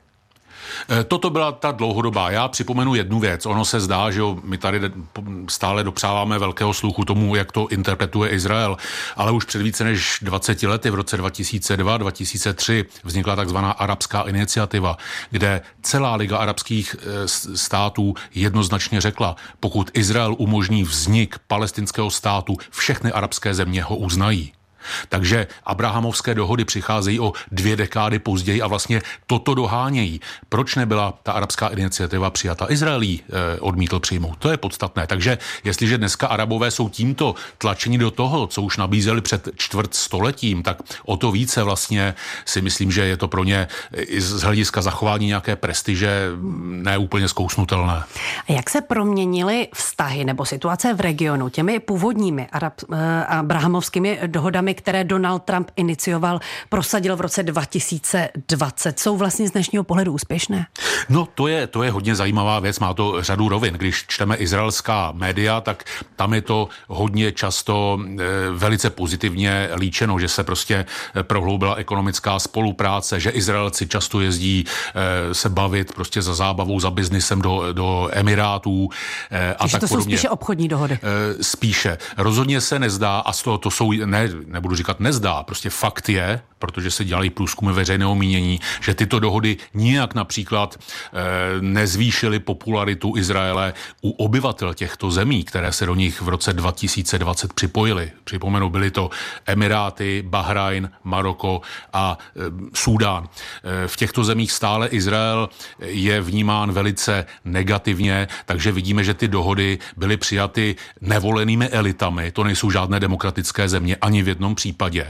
Toto byla ta dlouhodobá. Já připomenu jednu věc. Ono se zdá, že my tady stále dopřáváme velkého sluchu tomu, jak to interpretuje Izrael, ale už před více než dvaceti lety, v roce dva tisíce dva dva tisíce tři, vznikla takzvaná arabská iniciativa, kde celá Liga arabských států jednoznačně řekla, pokud Izrael umožní vznik palestinského státu, všechny arabské země ho uznají. Takže abrahamovské dohody přicházejí o dvě dekády později a vlastně toto dohánějí. Proč nebyla ta arabská iniciativa přijata? Izrael ji eh, odmítl přijmout. To je podstatné. Takže jestliže dneska Arabové jsou tímto tlačeni do toho, co už nabízeli před čtvrt stoletím, tak o to více vlastně si myslím, že je to pro ně i z hlediska zachování nějaké prestiže neúplně zkousnutelné. A jak se proměnily vztahy nebo situace v regionu těmi původními arab, eh, abrahamovskými dohodami, které Donald Trump inicioval, prosadil v roce dva tisíce dvacet. Jsou vlastně z dnešního pohledu úspěšné? No, to je, to je hodně zajímavá věc, má to řadu rovin. Když čteme izraelská média, tak tam je to hodně často e, velice pozitivně líčeno, že se prostě prohloubila ekonomická spolupráce, že Izraelci často jezdí e, se bavit prostě za zábavou, za biznisem do, do Emirátů e, a tak to podobně. Jsou spíše obchodní dohody. E, spíše. Rozhodně se nezdá, a z toho to jsou, ne, nebudu říkat nezdá, prostě fakt je, protože se dělají průzkumy veřejného mínění, že tyto dohody nijak například e, nezvýšily popularitu Izraele u obyvatel těchto zemí, které se do nich v roce dva tisíce dvacet připojily. Připomenu, byly to Emiráty, Bahrajn, Maroko a e, Súdán. E, v těchto zemích stále Izrael je vnímán velice negativně, takže vidíme, že ty dohody byly přijaty nevolenými elitami. To nejsou žádné demokratické země ani v jednom případě.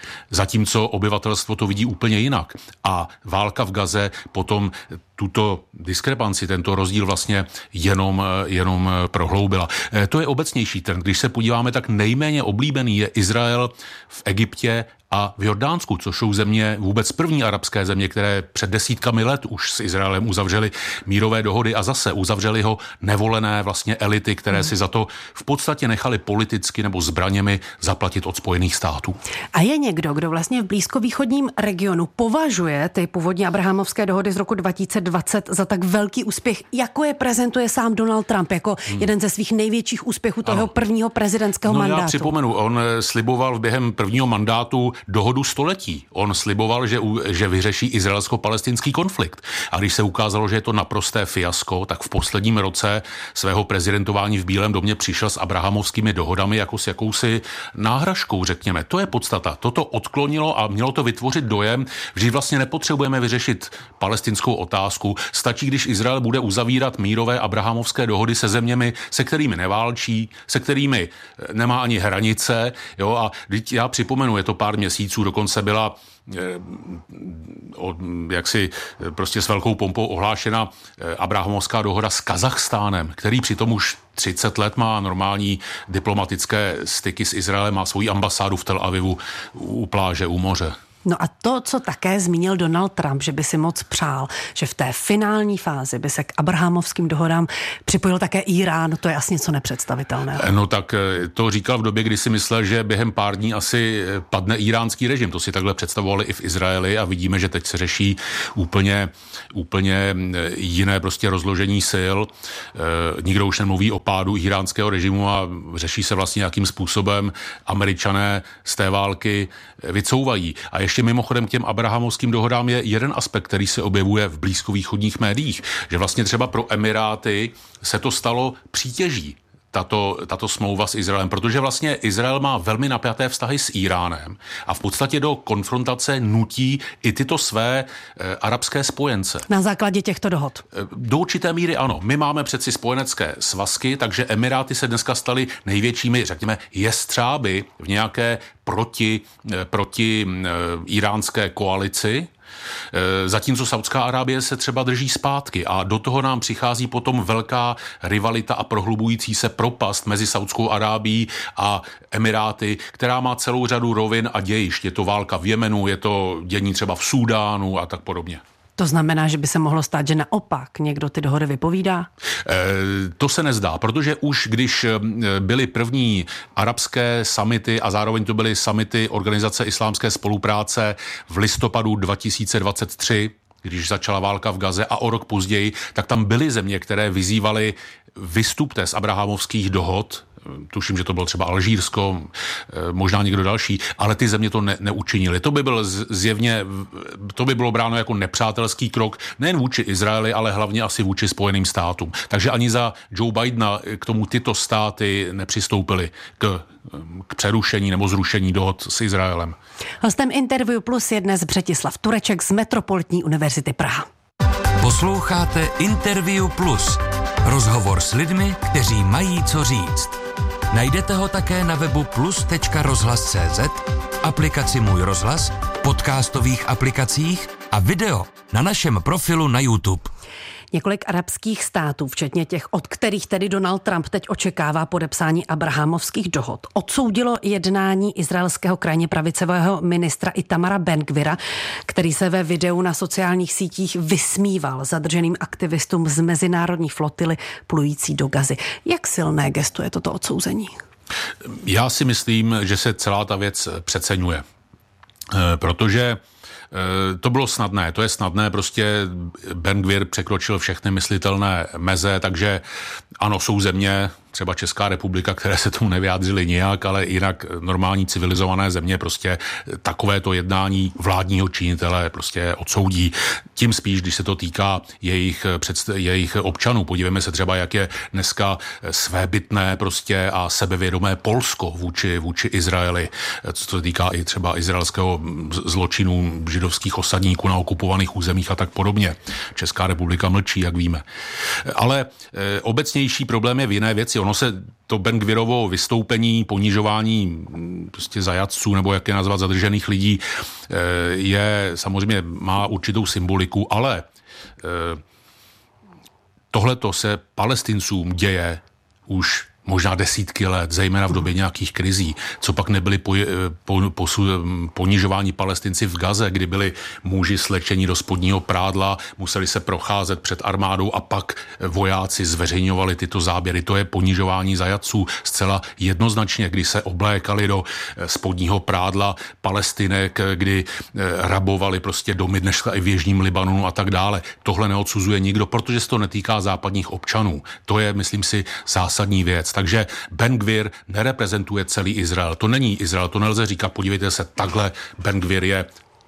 Zatímco obyvatelstvo to vidí úplně jinak. A válka v Gaze potom tuto diskrepanci, tento rozdíl vlastně jenom, jenom prohloubila. To je obecnější trend. Když se podíváme, tak nejméně oblíbený je Izrael v Egyptě a v Jordánsku, což jsou země, vůbec první arabské země, které před desítkami let už s Izraelem uzavřely mírové dohody a zase uzavřely ho nevolené vlastně elity, které si za to v podstatě nechali politicky nebo zbraněmi zaplatit od Spojených států. A je někdo, kdo vlastně v blízkovýchodním regionu považuje ty původní abrahamovské dohody z roku dva tisíce dvacet za tak velký úspěch, jako je prezentuje sám Donald Trump jako hmm. jeden ze svých největších úspěchů toho ano. prvního prezidentského no, mandátu? Já připomenu, on sliboval během prvního mandátu dohodu století. On sliboval, že, že vyřeší izraelsko-palestinský konflikt. A když se ukázalo, že je to naprosté fiasko, tak v posledním roce svého prezidentování v Bílém domě přišel s abrahamovskými dohodami jako s jakousi náhražkou, řekněme. To je podstata. Toto odklonilo a mělo to vytvořit dojem, že vlastně nepotřebujeme vyřešit palestinskou otázku otázku. Stačí, když Izrael bude uzavírat mírové abrahamovské dohody se zeměmi, se kterými neválčí, se kterými nemá ani hranice. Jo? A já připomenu, je to pár měsíců, dokonce byla jaksi prostě s velkou pompou ohlášena abrahamovská dohoda s Kazachstánem, který přitom už třicet let má normální diplomatické styky s Izraelem, má svoji ambasádu v Tel Avivu u pláže, u moře. No a to, co také zmínil Donald Trump, že by si moc přál, že v té finální fázi by se k abrahamovským dohodám připojil také Irán, to je asi něco nepředstavitelného. No tak to říkal v době, kdy si myslel, že během pár dní asi padne iránský režim. To si takhle představovali i v Izraeli a vidíme, že teď se řeší úplně, úplně jiné prostě rozložení sil. Nikdo už nemluví o pádu iránského režimu a řeší se vlastně, jakým způsobem Američané z té války vycouvají. A ještě mimochodem k těm abrahamovským dohodám je jeden aspekt, který se objevuje v blízkovýchodních médiích, že vlastně třeba pro Emiráty se to stalo přítěží. Tato, tato smlouva s Izraelem, protože vlastně Izrael má velmi napjaté vztahy s Iránem a v podstatě do konfrontace nutí i tyto své e, arabské spojence. Na základě těchto dohod? E, do určité míry ano. My máme přeci spojenecké svazky, takže Emiráty se dneska staly největšími, řekněme, jestřáby v nějaké proti, e, proti e, iránské koalici. Zatímco Saudská Arábie se třeba drží zpátky a do toho nám přichází potom velká rivalita a prohlubující se propast mezi Saudskou Arábií a Emiráty, která má celou řadu rovin a dějišť. Je to válka v Jemenu, je to dění třeba v Súdánu a tak podobně. To znamená, že by se mohlo stát, že naopak někdo ty dohody vypovídá? E, to se nezdá, protože už když byly první arabské summity a zároveň to byly summity Organizace islámské spolupráce v listopadu dva tisíce dvacet tři, když začala válka v Gaze a o rok později, tak tam byly země, které vyzývaly vystupte z abrahamovských dohod. Tuším, že to bylo třeba Alžírsko, možná někdo další, ale ty země to ne, neučinili. To by byl zjevně, to by bylo bráno jako nepřátelský krok nejen vůči Izraeli, ale hlavně asi vůči Spojeným státům. Takže ani za Joe Bidena k tomu tyto státy nepřistoupily k, k přerušení nebo zrušení dohod s Izraelem. Hostem Interview Plus je dnes Břetislav Tureček z Metropolitní univerzity Praha. Posloucháte Interview Plus. Rozhovor s lidmi, kteří mají co říct. Najdete ho také na webu plus tečka rozhlas tečka cé zet, aplikaci Můj rozhlas, podcastových aplikacích a video na našem profilu na YouTube. Několik arabských států, včetně těch, od kterých tedy Donald Trump teď očekává podepsání abrahamovských dohod, odsoudilo jednání izraelského krajně pravicového ministra Itamara Ben-Gvira, který se ve videu na sociálních sítích vysmíval zadrženým aktivistům z mezinárodní flotily plující do Gazy. Jak silné gesto je toto odsouzení? Já si myslím, že se celá ta věc přeceňuje, protože to bylo snadné, to je snadné, prostě Ben-Gvir překročil všechny myslitelné meze, takže ano, jsou země, třeba Česká republika, které se tomu nevyjádřily nijak, ale jinak normální civilizované země prostě takovéto jednání vládního činitele prostě odsoudí. Tím spíš, když se to týká jejich, předst- jejich občanů. Podívejme se třeba, jak je dneska svébytné prostě a sebevědomé Polsko vůči, vůči Izraeli, co se týká i třeba izraelského zločinu židovských osadníků na okupovaných územích a tak podobně. Česká republika mlčí, jak víme. Ale e, obecnější problém je v jiné věci. Ono se to Ben-Gvirovo vystoupení, ponižování prostě zajatců, nebo jak je nazvat, zadržených lidí, je samozřejmě, má určitou symboliku, ale tohleto se Palestincům děje už možná desítky let, zejména v době nějakých krizí. Co pak nebyli po, po, po, ponižováni Palestinci v Gaze, kdy byli muži slečení do spodního prádla, museli se procházet před armádou a pak vojáci zveřejňovali tyto záběry. To je ponižování zajatců zcela jednoznačně, kdy se oblékali do spodního prádla Palestinek, kdy rabovali prostě domy dneška i v jižním Libanonu a tak dále. Tohle neodsuzuje nikdo, protože se to netýká západních občanů. To je, myslím si, zásadní věc. Takže Ben-Gvir nereprezentuje celý Izrael. To není Izrael, to nelze říkat, podívejte se, takhle Ben-Gvir je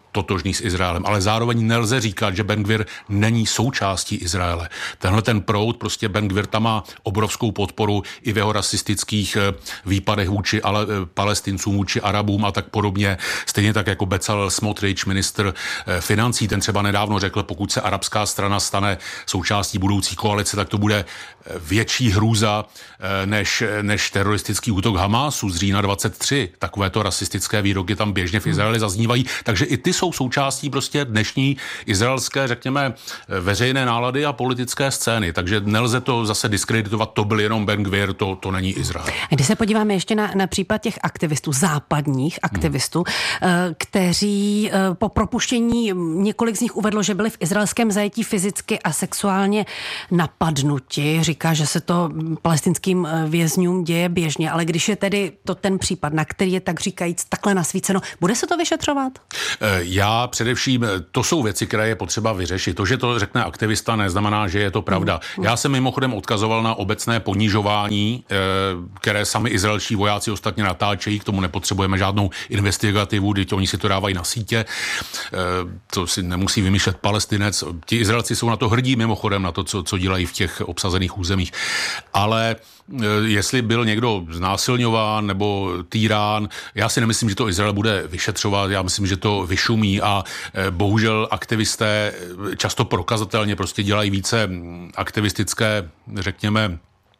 totožný s Izraelem, ale zároveň nelze říkat, že Ben-Gvir není součástí Izraele. Tenhle ten proud, prostě Ben-Gvir tam má obrovskou podporu i v jeho rasistických výpadech vůči ale, Palestincům, vůči Arabům a tak podobně. Stejně tak jako Bezalel Smotrich, ministr financí, ten třeba nedávno řekl, pokud se arabská strana stane součástí budoucí koalice, tak to bude větší hrůza než, než teroristický útok Hamásu z října dvacet tři. Takovéto rasistické výroky tam běžně v Izraeli zaznívají, takže i ty jsou součástí prostě dnešní izraelské, řekněme, veřejné nálady a politické scény. Takže nelze to zase diskreditovat, to byl jenom Ben-Gvir, to, to není Izrael. Když se podíváme ještě na, na případ těch aktivistů, západních aktivistů, hmm. kteří po propuštění, několik z nich uvedlo, že byli v izraelském zajetí fyzicky a sexuálně napadnuti. Říká, že se to palestinským vězňům děje běžně, ale když je tedy to ten případ, na který je tak říkajíc takhle nasvíceno, bude se to vyšetřovat? Já především, to jsou věci, které je potřeba vyřešit. To, že to řekne aktivista, neznamená, že je to pravda. Hmm. Já jsem mimochodem odkazoval na obecné ponižování, které sami izraelští vojáci ostatně natáčejí, k tomu nepotřebujeme žádnou investigativu, když oni si to dávají na sítě. To si nemusí vymýšlet Palestinec. Ti Izraelci jsou na to hrdí mimochodem, na to, co, co dělají v těch obsazených územích. Ale jestli byl někdo znásilňován nebo týrán, já si nemyslím, že to Izrael bude vyšetřovat, já myslím, že to vyšumí a bohužel aktivisté často prokazatelně prostě dělají více aktivistické, řekněme,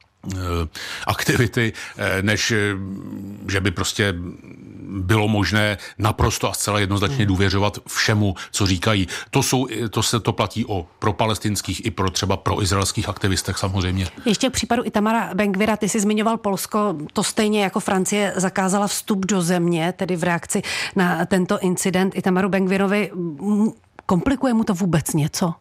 aktivity, než že by prostě bylo možné naprosto a zcela jednoznačně důvěřovat všemu, co říkají. To, jsou, to se to platí o pro palestinských i pro třeba pro izraelských aktivistech samozřejmě. Ještě k případu Itamara Ben-Gvira, ty jsi zmiňoval Polsko, to stejně jako Francie zakázala vstup do země, tedy v reakci na tento incident Itamaru Ben-Gvirovi. Komplikuje mu to vůbec něco?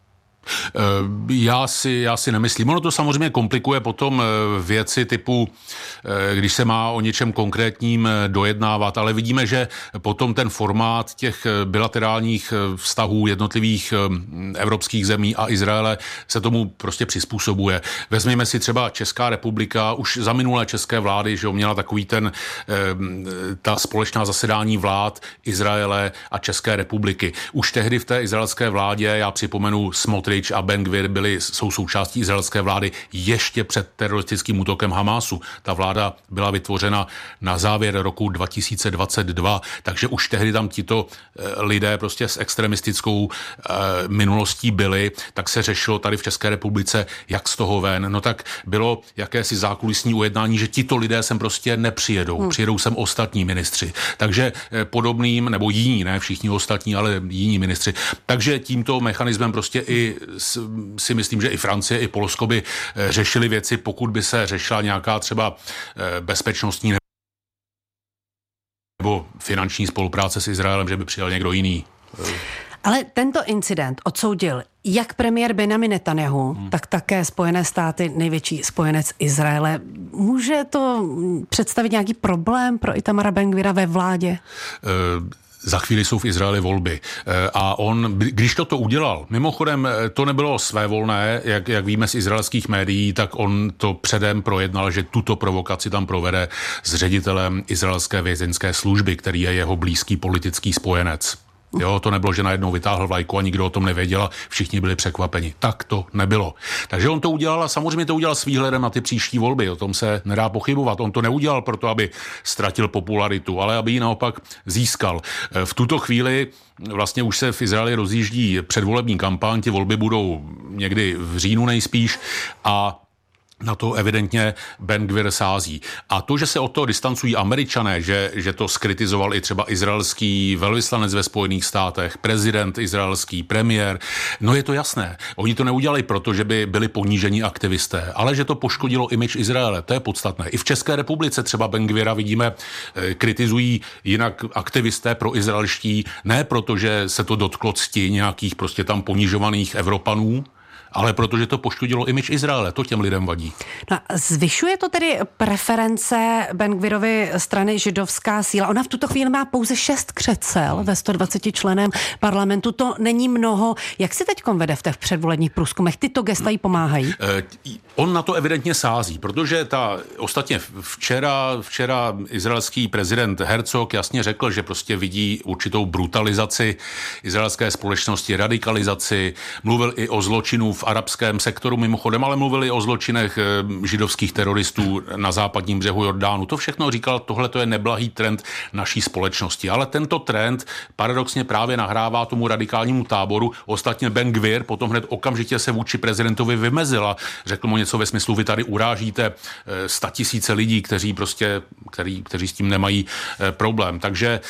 Já si, já si nemyslím. Ono to samozřejmě komplikuje potom věci typu, když se má o něčem konkrétním dojednávat, ale vidíme, že potom ten formát těch bilaterálních vztahů jednotlivých evropských zemí a Izraele se tomu prostě přizpůsobuje. Vezměme si třeba Česká republika, už za minulé české vlády, že měla takový ten, ta společná zasedání vlád Izraele a České republiky. Už tehdy v té izraelské vládě, já připomenu Smotrich a Ben-Gvir byli, jsou součástí izraelské vlády ještě před teroristickým útokem Hamásu. Ta vláda byla vytvořena na závěr roku dva tisíce dvacet dva, takže už tehdy tam tito lidé prostě s extremistickou eh, minulostí byli, tak se řešilo tady v České republice, jak z toho ven. No tak bylo jakési zákulisní ujednání, že tito lidé sem prostě nepřijedou. Hmm. Přijedou sem ostatní ministři. Takže eh, podobným, nebo jiní, ne všichni ostatní, ale jiní ministři. Takže tímto mechanismem prostě i si myslím, že i Francie, i Polsko by řešili věci, pokud by se řešila nějaká třeba bezpečnostní nebo finanční spolupráce s Izraelem, že by přijel někdo jiný. Ale tento incident odsoudil jak premiér Benjamin Netanyahu, hmm. tak také Spojené státy, největší spojenec Izraele. Může to představit nějaký problém pro Itamara Ben-Gvira ve vládě? Uh, Za chvíli jsou v Izraeli volby. A on, když toto udělal, mimochodem to nebylo svévolné, jak, jak víme z izraelských médií, tak on to předem projednal, že tuto provokaci tam provede s ředitelem izraelské vězeňské služby, který je jeho blízký politický spojenec. Jo, to nebylo, že najednou vytáhl vlajku a nikdo o tom nevěděl a všichni byli překvapeni. Tak to nebylo. Takže on to udělal a samozřejmě to udělal s výhledem na ty příští volby. O tom se nedá pochybovat. On to neudělal proto, aby ztratil popularitu, ale aby ji naopak získal. V tuto chvíli vlastně už se v Izraeli rozjíždí předvolební kampaň, ty volby budou někdy v říjnu nejspíš a na to evidentně Ben-Gvir sází. A to, že se od toho distancují Američané, že, že to skritizoval i třeba izraelský velvyslanec ve Spojených státech, prezident izraelský, premiér, no je to jasné. Oni to neudělali proto, že by byli ponížení aktivisté, ale že to poškodilo image Izraele. To je podstatné. I v České republice třeba Ben-Gvira vidíme, kritizují jinak aktivisté pro izraelští, ne proto, že se to dotklo cti nějakých prostě tam ponižovaných Evropanů, ale protože to poškodilo image Izraele, to těm lidem vadí. No, zvyšuje to tedy preference Ben-Gvirovy strany Židovská síla? Ona v tuto chvíli má pouze šest křesel ve sto dvaceti členém parlamentu, to není mnoho. Jak si teďkom vede v těch předvolebních průzkumech? Tyto gesta jí pomáhají? On na to evidentně sází, protože ta ostatně včera, včera izraelský prezident Herzog jasně řekl, že prostě vidí určitou brutalizaci izraelské společnosti, radikalizaci, mluvil i o zločinu v arabském sektoru mimochodem, ale mluvil i o zločinech židovských teroristů na západním břehu Jordánu. To všechno říkal, tohle to je neblahý trend naší společnosti, ale tento trend paradoxně právě nahrává tomu radikálnímu táboru. Ostatně Ben-Gvir potom hned okamžitě se vůči prezidentovi vymezil a řekl mu něco ve smyslu, vy tady urážíte statisíce lidí, kteří prostě, který, kteří s tím nemají problém. Takže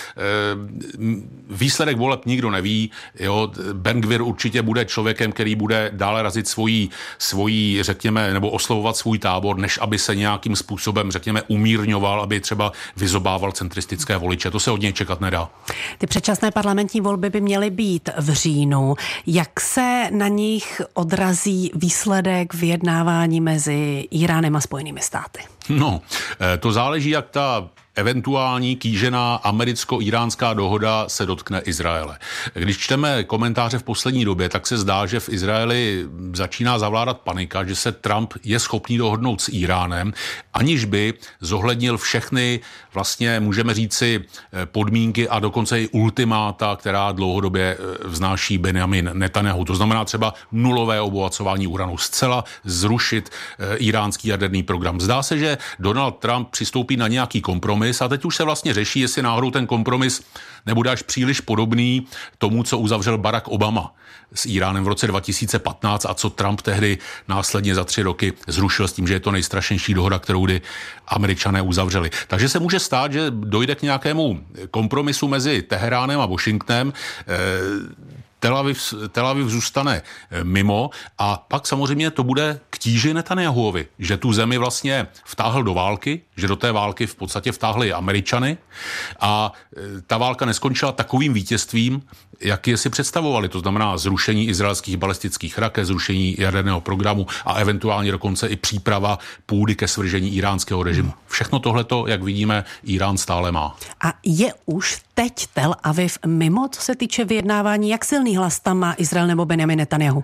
výsledek voleb nikdo neví. Jo, Ben-Gvir určitě bude člověkem, který bude dále razit svojí, svojí, řekněme, nebo oslovovat svůj tábor, než aby se nějakým způsobem, řekněme, umírňoval, aby třeba vyzobával centristické voliče. To se od něj čekat nedá. Ty předčasné parlamentní volby by měly být v říjnu. Jak se na nich odrazí výsledek vyjednávání mezi Íránem a Spojenými státy? No, to záleží, jak ta eventuální kýžená americko-iránská dohoda se dotkne Izraele. Když čteme komentáře v poslední době, tak se zdá, že v Izraeli začíná zavládat panika, že se Trump je schopný dohodnout s Íránem, aniž by zohlednil všechny, vlastně můžeme říci, podmínky a dokonce i ultimáta, která dlouhodobě vznáší Benjamin Netanyahu. To znamená třeba nulové obohacování uranu, zcela zrušit iránský jaderný program. Zdá se, že Donald Trump přistoupí na nějaký kompromis a teď už se vlastně řeší, jestli náhodou ten kompromis nebude až příliš podobný tomu, co uzavřel Barack Obama s Íránem v roce dva tisíce patnáct a co Trump tehdy následně za tři roky zrušil s tím, že je to nejstrašnější dohoda, kterou kdy Američané uzavřeli. Takže se může stát, že dojde k nějakému kompromisu mezi Teheránem a Washingtonem. Tel Aviv, Tel Aviv zůstane mimo a pak samozřejmě to bude k tíži Netanyahuovi, že tu zemi vlastně vtáhl do války, že do té války v podstatě vtáhli Američany a ta válka neskončila takovým vítězstvím, jak je si představovali. To znamená zrušení izraelských balistických raket, zrušení jaderného programu a eventuálně dokonce i příprava půdy ke svržení iránského režimu. Všechno tohleto, jak vidíme, Irán stále má. A je už teď Tel Aviv mimo, co se týče vyjednávání? Jak silný hlas tam má Izrael nebo Benjamin Netanyahu?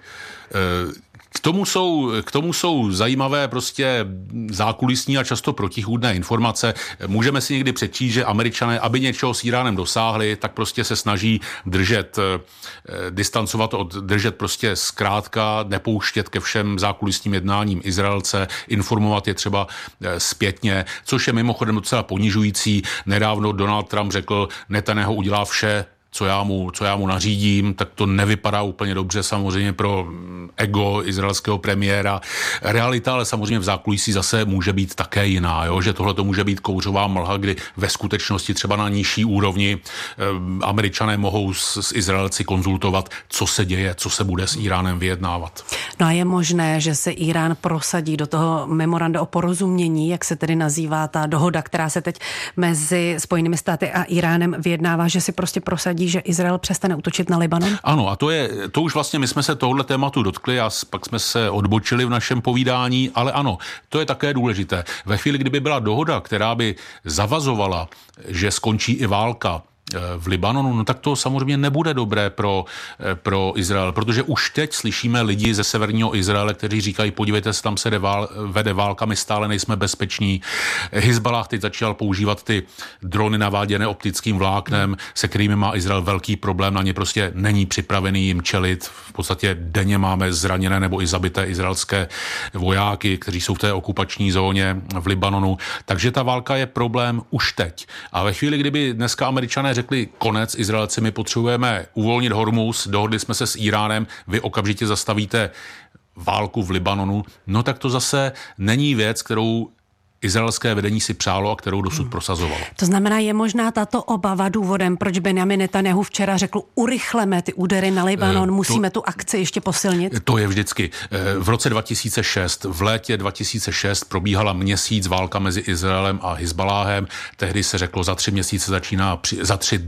E- K tomu, jsou, k tomu jsou zajímavé prostě zákulisní a často protichůdné informace. Můžeme si někdy přečíst, že Američané, aby něčeho s Iránem dosáhli, tak prostě se snaží držet, distancovat od, držet prostě zkrátka, nepouštět ke všem zákulisním jednáním Izraelce, informovat je třeba zpětně, což je mimochodem docela ponižující. Nedávno Donald Trump řekl, Netanyahu udělá vše, co já mu, co já mu nařídím, tak to nevypadá úplně dobře samozřejmě pro ego izraelského premiéra. Realita ale samozřejmě v zákulisí zase může být také jiná, jo? Že tohle to může být kouřová mlha, kdy ve skutečnosti třeba na nižší úrovni eh, Američané mohou s, s Izraelci konzultovat, co se děje, co se bude s Iránem vyjednávat. No a je možné, že se Irán prosadí do toho memoranda o porozumění, jak se tedy nazývá ta dohoda, která se teď mezi Spojenými státy a Iránem vyjednává, že si prostě prosadí, že Izrael přestane útočit na Libanon? Ano, a to je, to už vlastně my jsme se tohle tématu dotkli a pak jsme se odbočili v našem povídání, ale ano, to je také důležité. Ve chvíli, kdyby byla dohoda, která by zavazovala, že skončí i válka v Libanonu, no tak to samozřejmě nebude dobré pro, pro Izrael, protože už teď slyšíme lidi ze severního Izraele, kteří říkají, podívejte se, tam se vál, vede válka, my stále nejsme bezpeční. Hizballah teď začal používat ty drony naváděné optickým vláknem, se kterými má Izrael velký problém, na ně prostě není připravený jim čelit. V podstatě denně máme zraněné nebo i zabité izraelské vojáky, kteří jsou v té okupační zóně v Libanonu. Takže ta válka je problém už teď. A ve chvíli, kdyby dneska Američané řekli konec, Izraelci, my potřebujeme uvolnit Hormuz, dohodli jsme se s Iránem, vy okamžitě zastavíte válku v Libanonu, no tak to zase není věc, kterou izraelské vedení si přálo a kterou dosud hmm. prosazovalo. To znamená, je možná tato obava důvodem, proč Benjamin Netanyahu včera řekl, urychleme ty údery na Libanon, to, musíme tu akci ještě posilnit? To je vždycky. V roce dva tisíce šest, v létě dva tisíce šest probíhala měsíc válka mezi Izraelem a Hizbaláhem. Tehdy se řeklo, za tři měsíce začíná, za tři dny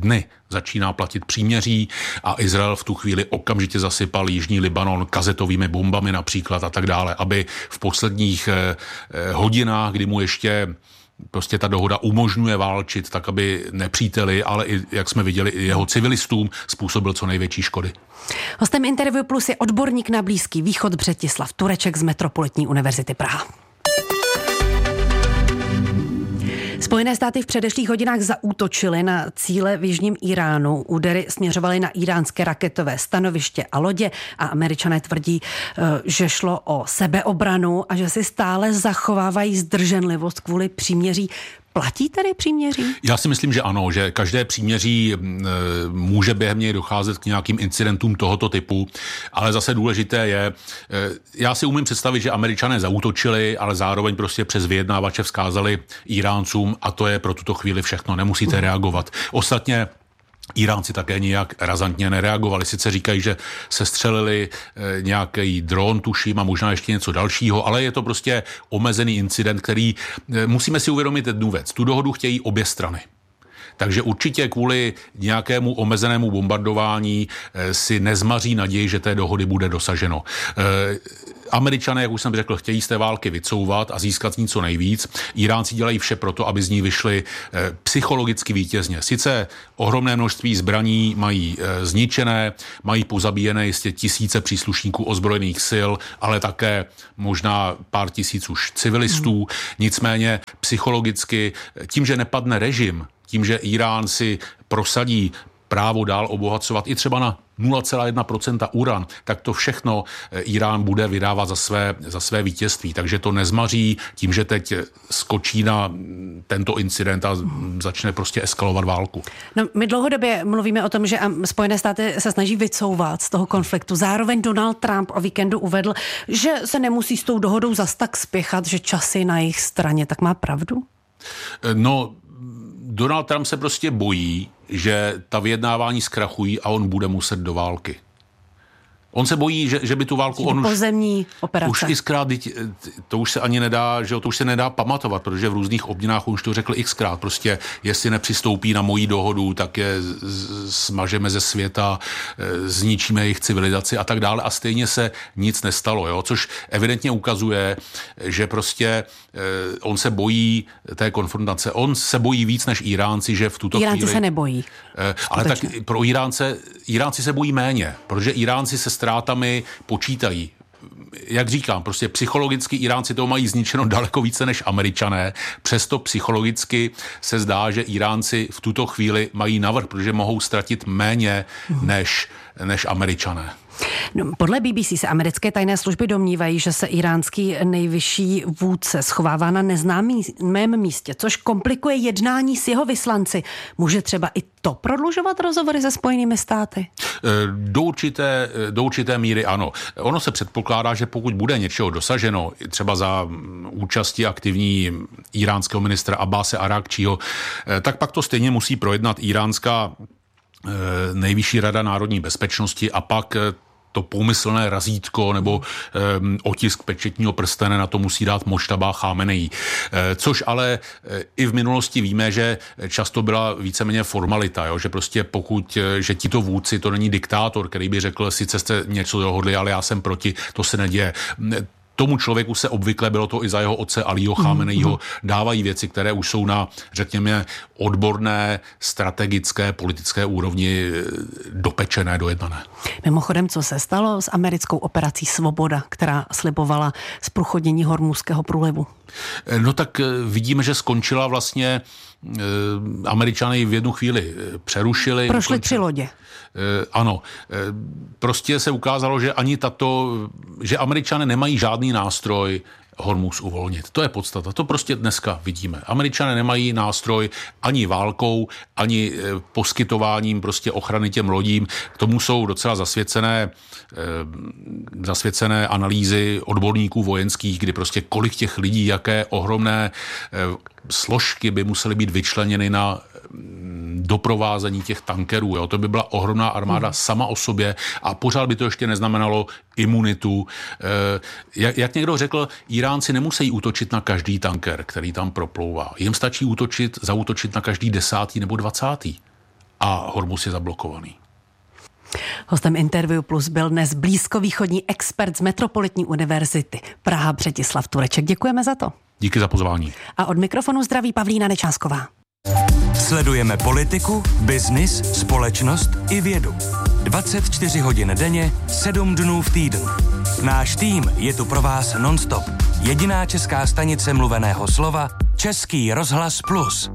začíná platit příměří a Izrael v tu chvíli okamžitě zasypal jižní Libanon kazetovými bombami například a tak dále, aby v posledních hodinách, kdy mu ještě prostě ta dohoda umožňuje válčit, tak aby nepříteli, ale i, jak jsme viděli, i jeho civilistům způsobil co největší škody. Hostem Interview Plus je odborník na Blízký východ Břetislav Tureček z Metropolitní univerzity Praha. Spojené státy v předešlých hodinách zaútočily na cíle v jižním Iránu. Údery směřovaly na iránské raketové stanoviště a lodě a Američané tvrdí, že šlo o sebeobranu a že si stále zachovávají zdrženlivost kvůli příměří. Platí tedy příměří? Já si myslím, že ano, že každé příměří e, může během něj docházet k nějakým incidentům tohoto typu, ale zase důležité je, e, já si umím představit, že Američané zaútočili, ale zároveň prostě přes vyjednávače vzkázali Iráncům a to je pro tuto chvíli všechno, nemusíte reagovat. Ostatně Iránci také nijak razantně nereagovali. Sice říkají, že se střelili e, nějaký dron, tuším, a možná ještě něco dalšího, ale je to prostě omezený incident, který e, musíme si uvědomit jednu věc. Tu dohodu chtějí obě strany. Takže určitě kvůli nějakému omezenému bombardování e, si nezmaří naději, že té dohody bude dosaženo. E, Američané, jak už jsem řekl, chtějí z té války vycouvat a získat z ní co nejvíc. Iránci dělají vše proto, aby z ní vyšli e, psychologicky vítězně. Sice ohromné množství zbraní mají e, zničené, mají pozabíjené jistě tisíce příslušníků ozbrojených sil, ale také možná pár tisíc už civilistů. Hmm. Nicméně psychologicky tím, že nepadne režim, tím, že Irán si prosadí právo dál obohacovat i třeba na nula celá jedna procenta uran, tak to všechno Irán bude vydávat za své, za své vítězství. Takže to nezmaří tím, že teď skočí na tento incident a začne prostě eskalovat válku. No, my dlouhodobě mluvíme o tom, že Spojené státy se snaží vycouvat z toho konfliktu. Zároveň Donald Trump o víkendu uvedl, že se nemusí s tou dohodou zas tak spěchat, že časy na jejich straně. Tak má pravdu? No, Donald Trump se prostě bojí, že ta vyjednávání zkrachují a on bude muset do války. On se bojí, že, že by tu válku... On pozemní operace. Už xkrát, to už se ani nedá, že to už se nedá pamatovat, protože v různých obdinách už to řekl xkrát. Prostě jestli nepřistoupí na moji dohodu, tak je smažeme ze světa, zničíme jejich civilizaci a tak dále. A stejně se nic nestalo, jo? Což evidentně ukazuje, že prostě on se bojí té konfrontace. On se bojí víc než Iránci, že v tuto Iránci chvíli... se nebojí. Ale tak pro Iránce, Iránci se bojí méně, protože Iránci se ztrátami počítají. Jak říkám, prostě psychologicky Iránci to mají zničeno daleko více než Američané, přesto psychologicky se zdá, že Iránci v tuto chvíli mají navrch, protože mohou ztratit méně než, než Američané. No, podle B B C se americké tajné služby domnívají, že se iránský nejvyšší vůdce schovává na neznámém místě, což komplikuje jednání s jeho vyslanci. Může třeba i to prodlužovat rozhovory se Spojenými státy? Do určité, do určité míry ano. Ono se předpokládá, že pokud bude něčeho dosaženo, třeba za účasti aktivní iránského ministra Abbase Arakčího, tak pak to stejně musí projednat iránská nejvyšší rada národní bezpečnosti a pak to pomyslné razítko nebo um, otisk pečetního prstene na to musí dát Močtaba Chámenejí. E, což ale e, i v minulosti víme, že často byla víceméně formalita, jo? Že prostě pokud, že tito vůdci, to není diktátor, který by řekl, sice jste něco dohodli, ale já jsem proti, to se neděje. Tomu člověku se obvykle, bylo to i za jeho otce Alího Chámenejho, dávají věci, které už jsou na, řekněme, odborné, strategické, politické úrovni dopečené, dojednané. Mimochodem, co se stalo s americkou operací Svoboda, která slibovala zprůchodnění Hormuzského průlivu? No tak vidíme, že skončila vlastně, Američané v jednu chvíli přerušili. Prošly ukončili. tři lodě. Ano, prostě se ukázalo, že ani tato, že Američané nemají žádný nástroj Hormuz uvolnit. To je podstata. To prostě dneska vidíme. Američané nemají nástroj ani válkou, ani poskytováním prostě ochrany těm lodím. K tomu jsou docela zasvěcené, zasvěcené analýzy odborníků vojenských, kdy prostě kolik těch lidí, jaké ohromné složky by musely být vyčleněny na doprovázení těch tankerů. Jo. To by byla ohromná armáda hmm. sama o sobě a pořád by to ještě neznamenalo imunitu. E, jak, jak někdo řekl, Iránci nemusí útočit na každý tanker, který tam proplouvá. Jim stačí útočit, zaútočit na každý desátý nebo dvacátý. a Hormuz je zablokovaný. Hostem Interview Plus byl dnes blízkovýchodní expert z Metropolitní univerzity Praha Břetislav Tureček. Děkujeme za to. Díky za pozvání. A od mikrofonu zdraví Pavlína Nečásková. Sledujeme politiku, biznis, společnost i vědu. dvacet čtyři hodin denně, sedm dnů v týdnu. Náš tým je tu pro vás non-stop. Jediná česká stanice mluveného slova, Český rozhlas Plus.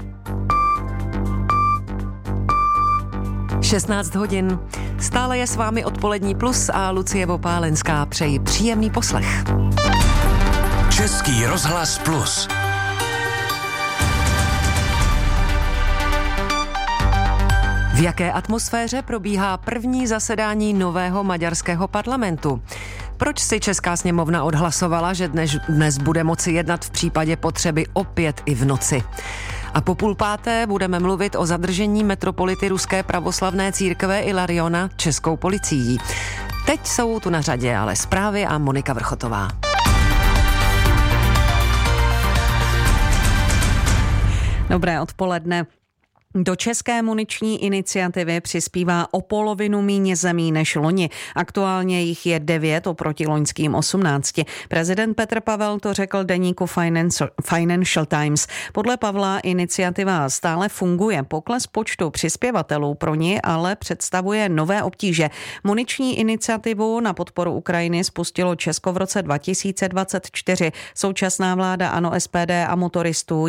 šestnáct hodin. Stále je s vámi Odpolední Plus a Lucie Vopálenská. Přeji příjemný poslech. Český rozhlas Plus. V jaké atmosféře probíhá první zasedání nového maďarského parlamentu? Proč si Česká sněmovna odhlasovala, že dnes, dnes bude moci jednat v případě potřeby opět i v noci? A po půl páté budeme mluvit o zadržení metropolity Ruské pravoslavné církve Ilariona českou policií. Teď jsou tu na řadě ale zprávy a Monika Vrchotová. Dobré odpoledne. Do české muniční iniciativy přispívá o polovinu míně zemí než loni. Aktuálně jich je devět oproti loňským osmnácti. Prezident Petr Pavel to řekl deníku Financial Times. Podle Pavla iniciativa stále funguje. Pokles počtu přispěvatelů pro ní ale představuje nové obtíže. Muniční iniciativu na podporu Ukrajiny spustilo Česko v roce dva tisíce dvacet čtyři. Současná vláda ANO, S P D a motoristů